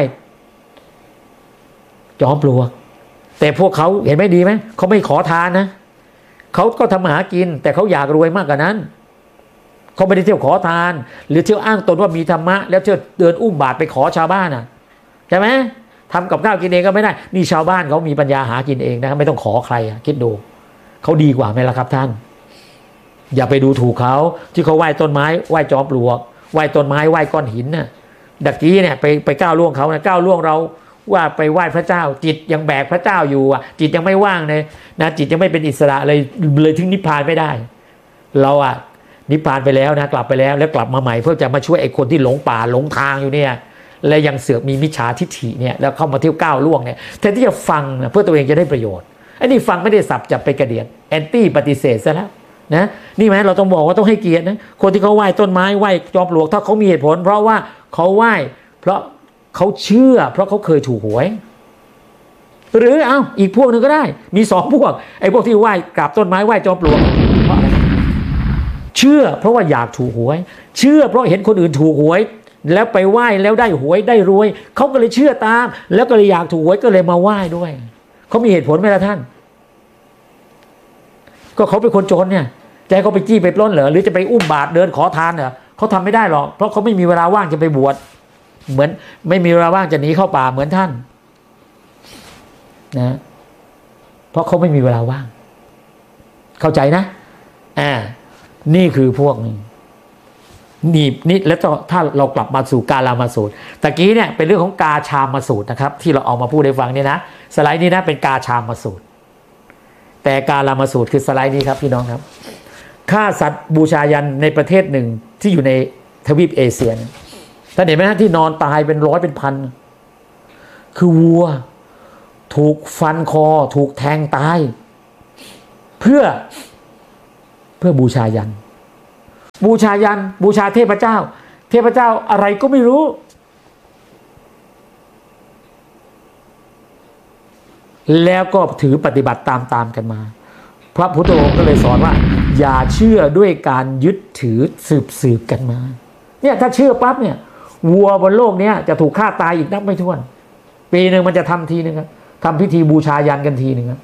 จอมปลวกแต่พวกเขาเห็นไหมดีไหมเขาไม่ขอทานนะเขาก็ทำมาหากินแต่เขาอยากรวยมากกว่านั้นเขาไม่ได้เที่ยวขอทานหรือเที่ยวอ้างตนว่ามีธรรมะแล้วเที่ยวเดินอุ้มบาตรไปขอชาวบ้านอ่ะใช่ไหมทำกับข้าวกินเองก็ไม่ได้นี่ชาวบ้านเขามีปัญญาหากินเองนะครับไม่ต้องขอใครคิดดูเขาดีกว่าไหมล่ะครับท่านอย่าไปดูถูกเขาที่เขาไหว้ต้นไม้ไหว้จอมปลวกไหว้ต้นไม้ไหว้ก้อนหินน่ะดักกี้เนี่ยไปไปก้าวล่วงเขานะก้าวล่วงเราว่าไปไหว้พระเจ้าจิตยังแบกพระเจ้าอยู่อ่ะจิตยังไม่ว่างเลยนะจิตยังไม่เป็นอิสระเลยเลยถึงนิพพานไม่ได้เราอ่ะนิพพานไปแล้วนะกลับไปแล้วแล้วกลับมาใหม่เพื่อจะมาช่วยไอ้คนที่หลงป่าหลงทางอยู่เนี่ยและยังเสือกมีมิจฉาทิฏฐิเนี่ยแล้วเข้ามาเที่ยวก้าวล่วงเนี่ยแทนที่จะฟังนะเพื่อตัวเองจะได้ประโยชน์ไอ้นี่ฟังไม่ได้สับจับไปกระเดียดแอนตี้ปฏิเสธซะแล้วนะนี่ไหมเราต้องบอกว่าต้องให้เกียรตินะคนที่เขาไหว้ต้นไม้ไหว้จอมปลวกถ้าเขามีเหตุผลเพราะว่าเขาไหว้เพราะเขาเชื่อเพราะเขาเคยถูกหวยหรือเอาอีกพวกนึงก็ได้มีสองพวกไอ้พวกที่ไหว้กราบต้นไม้ไหว้จอมปลวกเพราะอะไรเชื่อเพราะว่าอยากถูกหวยเชื่อเพราะเห็นคนอื่นถูกหวยแล้วไปไหว้แล้วได้หวยได้รวยเขาก็เลยเชื่อตามแล้วก็เลยอยากถูกหวยก็เลยมาไหว้ด้วยเขามีเหตุผลไหมล่ะท่านก็เขาเป็นคนจนเนี่ยใจเขาไปจี้ไปปล้นเหรอหรือจะไปอุ้มบาตรเดินขอทานเหรอเขาทำไม่ได้หรอกเพราะเขาไม่มีเวลาว่างจะไปบวชเหมือนไม่มีเวลาว่างจะหนีเข้าป่าเหมือนท่านนะเพราะเขาไม่มีเวลาว่างเข้าใจนะอ่านี่คือพวกนี้นี่นี่แล้วถ้าเรากลับมาสู่กาลามาสูตรตะกี้เนี่ยเป็นเรื่องของกาชามาสูตรนะครับที่เราเอามาพูดให้ฟังนี่นะสไลด์นี้นะเป็นกาชามาสูตรแต่กาลามาสูตรคือสไลด์นี้ครับพี่น้องครับฆ่าสัตว์บูชายันในประเทศหนึ่งที่อยู่ในทวีปเอเชียท่านเห็นไหมฮะที่นอนตายเป็นร้อยเป็นพันคือวัวถูกฟันคอถูกแทงตายเพื่อเพื่อบูชายันบูชายันบูชาเทพเจ้าเทพเจ้าอะไรก็ไม่รู้แล้วก็ถือปฏิบัติตามตามกันมาพระพุทธองค์ก็เลยสอนว่าอย่าเชื่อด้วยการยึดถือสืบสืบกันมาเนี่ยถ้าเชื่อปั๊บเนี่ยวัวบนโลกนี้จะถูกฆ่าตายอีกนับไม่ถ้วนปีหนึ่งมันจะทำทีนึงครับทำพิธีบูชายันกันทีนึงครับ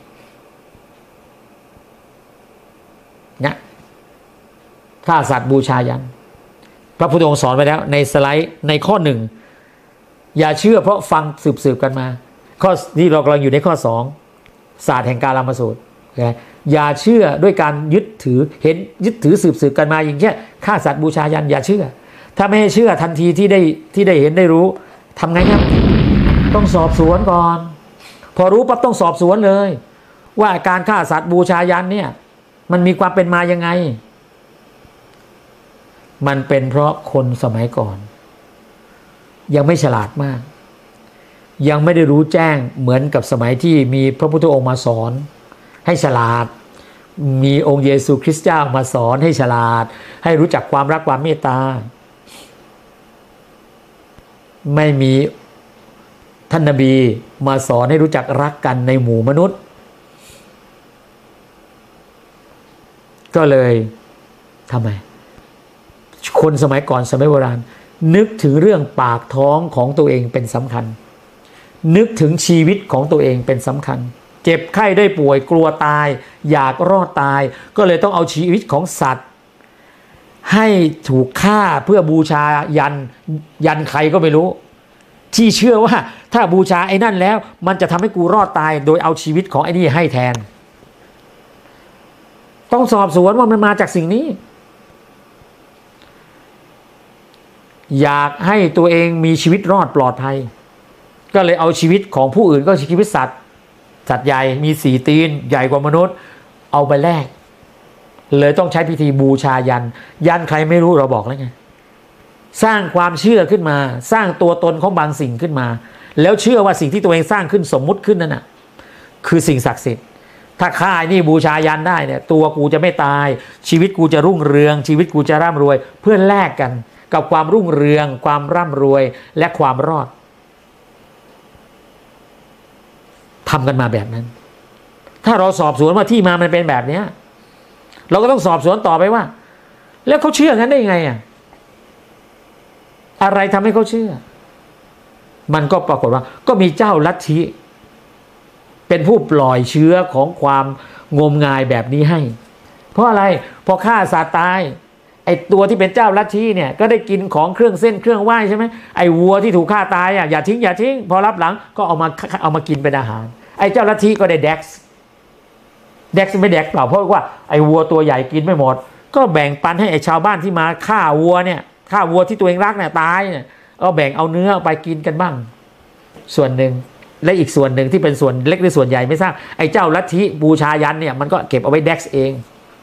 เนี่ยฆ่าสัตว์บูชายันพระพุทธองค์สอนไว้แล้วในสไลด์ในข้อหนึ่งอย่าเชื่อเพราะฟังสืบสืบกันมาข้อนี้เรากำลังอยู่ในข้อสองศาสตร์แห่งกาลามสูตรอย่าเชื่อด้วยการยึดถือเห็นยึดถือสืบสืบกันมาอย่างเงี้ยฆ่าสัตว์บูชายันอย่าเชื่อถ้าไม่ให้เชื่อทันทีที่ได้ที่ได้เห็นได้รู้ทำไงครับต้องสอบสวนก่อนพอรู้ปั๊บต้องสอบสวนเลยว่าการฆ่าสัตว์บูชายันเนี่ยมันมีความเป็นมายังไงมันเป็นเพราะคนสมัยก่อนยังไม่ฉลาดมากยังไม่ได้รู้แจ้งเหมือนกับสมัยที่มีพระพุทธองค์มาสอนให้ฉลาดมีองค์เยซูคริสต์เจ้ามาสอนให้ฉลาดให้รู้จักความรักความเมตตาไม่มีท่านนบีมาสอนให้รู้จักรักกันในหมู่มนุษย์ก็เลยทำไมคนสมัยก่อนสมัยโบราณนึกถึงเรื่องปากท้องของตัวเองเป็นสำคัญนึกถึงชีวิตของตัวเองเป็นสำคัญเจ็บไข้ได้ป่วยกลัวตายอยากรอดตายก็เลยต้องเอาชีวิตของสัตว์ให้ถูกฆ่าเพื่อบูชายันยันใครก็ไม่รู้ที่เชื่อว่าถ้าบูชาไอ้นั่นแล้วมันจะทำให้กูรอดตายโดยเอาชีวิตของไอ้นี่ให้แทนต้องสอบสวนว่ามันมาจากสิ่งนี้อยากให้ตัวเองมีชีวิตรอดปลอดภัยก็เลยเอาชีวิตของผู้อื่นก็ชีวิตสัตว์สัตว์ใหญ่มีสี่ตีนใหญ่กว่ามนุษย์เอาไปแลกเลยต้องใช้พิธีบูชายันยันใครไม่รู้เราบอกแล้วไงสร้างความเชื่อขึ้นมาสร้างตัวตนของบางสิ่งขึ้นมาแล้วเชื่อว่าสิ่งที่ตัวเองสร้างขึ้นสมมุติขึ้นนั่นน่ะคือสิ่งศักดิ์สิทธิ์ถ้าข้านี่บูชายันได้เนี่ยตัวกูจะไม่ตายชีวิตกูจะรุ่งเรืองชีวิตกูจะร่ำรวยเพื่อแลกกันกับความรุ่งเรืองความร่ำรวยและความรอดทำกันมาแบบนั้นถ้าเราสอบสวนว่าที่มามันเป็นแบบนี้เราก็ต้องสอบสวนต่อไปว่าแล้วเขาเชื่องั้นได้ยังไงอ่ะอะไรทำให้เขาเชื่อมันก็ปรากฏว่าก็มีเจ้าลัทธิเป็นผู้ปล่อยเชื้อของความงมงายแบบนี้ให้เพราะอะไรพอฆ่าสัตว์ตายไอ้ตัวที่เป็นเจ้าลัทธิเนี่ยก็ได้กินของเครื่องเส้นเครื่องไหว้ใช่ไหมไอ้วัวที่ถูกฆ่าตายอ่ะอย่าทิ้งอย่าทิ้งพอรับหลังก็เอามาเอามากินเป็นอาหารไอ้เจ้าลัทธิก็ได้แดกซ์แดกซ์ไม่แดกเปล่าเพราะว่าไอ้วัวตัวใหญ่กินไม่หมดก็แบ่งปันให้ไอ้ชาวบ้านที่มาฆ่าวัวเนี่ยฆ่าวัวที่ตัวเองรักเนี่ยตายเนี่ยเอาแบ่งเอาเนื้อไปกินกันบ้างส่วนหนึ่งและอีกส่วนหนึ่งที่เป็นส่วนเล็กหรือส่วนใหญ่ไม่ทราบไอ้เจ้าลัทธิบูชายันเนี่ยมันก็เก็บเอาไว้แดกซ์เอง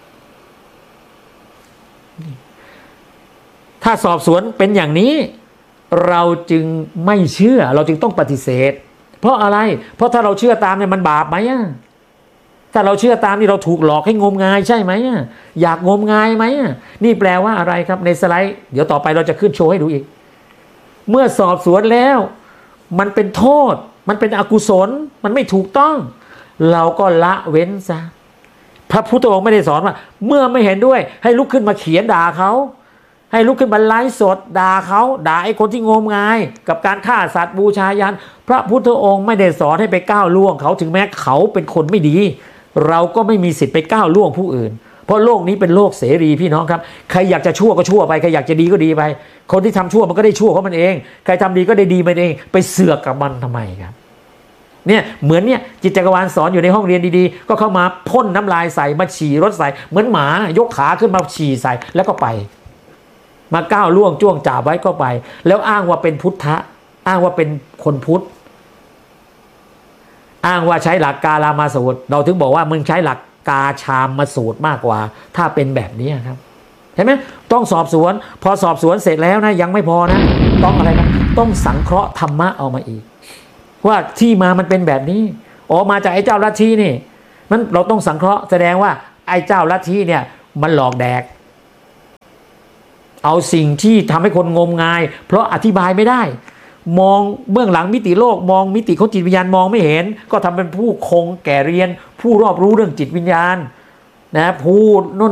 ถ้าสอบสวนเป็นอย่างนี้เราจึงไม่เชื่อเราจึงต้องปฏิเสธเพราะอะไรเพราะถ้าเราเชื่อตามเนี่ยมันบาปไหมอ่ะถ้าเราเชื่อตามนี่เราถูกหลอกให้งมงายใช่ไหมอ่ะอยากงมงายไหมอ่ะนี่แปลว่าอะไรครับในสไลด์เดี๋ยวต่อไปเราจะขึ้นโชว์ให้ดูอีกเมื่อสอบสวนแล้วมันเป็นโทษมันเป็นอกุศลมันไม่ถูกต้องเราก็ละเว้นซะพระพุทธองค์ไม่ได้สอนว่าเมื่อไม่เห็นด้วยให้ลุกขึ้นมาเขียนด่าเขาให้ลุกขึ้นมาไลฟ์สดด่าเขาด่าไอ้คนที่งมงายกับการฆ่าสัตว์บูชายันพระพุทธองค์ไม่ได้สอนให้ไปก้าวล่วงเขาถึงแม้เขาเป็นคนไม่ดีเราก็ไม่มีสิทธิ์ไปก้าวล่วงผู้อื่นเพราะโลกนี้เป็นโลกเสรีพี่น้องครับใครอยากจะชั่วก็ชั่วไปใครอยากจะดีก็ดีไปคนที่ทำชั่วมันก็ได้ชั่วของมันเองใครทำดีก็ได้ดีมันเองไปเสือกกับมันทำไมครับเนี่ยเหมือนเนี่ยจิตจักรวาลสอนอยู่ในห้องเรียนดีๆก็เข้ามาพ่นน้ำลายใส่มาฉี่รถใส่เหมือนหมายกขาขึ้นมาฉี่ใส่แล้วก็ไปมาก้าวล่วงจ้วงจ่าไว้ก็ไปแล้วอ้างว่าเป็นพุทธะอ้างว่าเป็นคนพุทธอ้างว่าใช้หลักกาลามาสูตรเราถึงบอกว่ามึงใช้หลักกาชามมาสูตรมากกว่าถ้าเป็นแบบนี้ครับเห็นไหมต้องสอบสวนพอสอบสวนเสร็จแล้วนะยังไม่พอนะต้องอะไรนะต้องสังเคราะห์ธรรมะเอามาอีกว่าที่มามันเป็นแบบนี้อ๋อมาจากไอ้เจ้าลัทธินี่มันเราต้องสังเคราะห์แสดงว่าไอ้เจ้าลัทธิเนี่ยมันหลอกแดกเอาสิ่งที่ทำให้คนงมงายเพราะอธิบายไม่ได้มองเบื้องหลังมิติโลกมองมิติของจิตวิญญาณมองไม่เห็นก็ทำเป็นผู้คงแก่เรียนผู้รอบรู้เรื่องจิตวิญญาณนะผู้น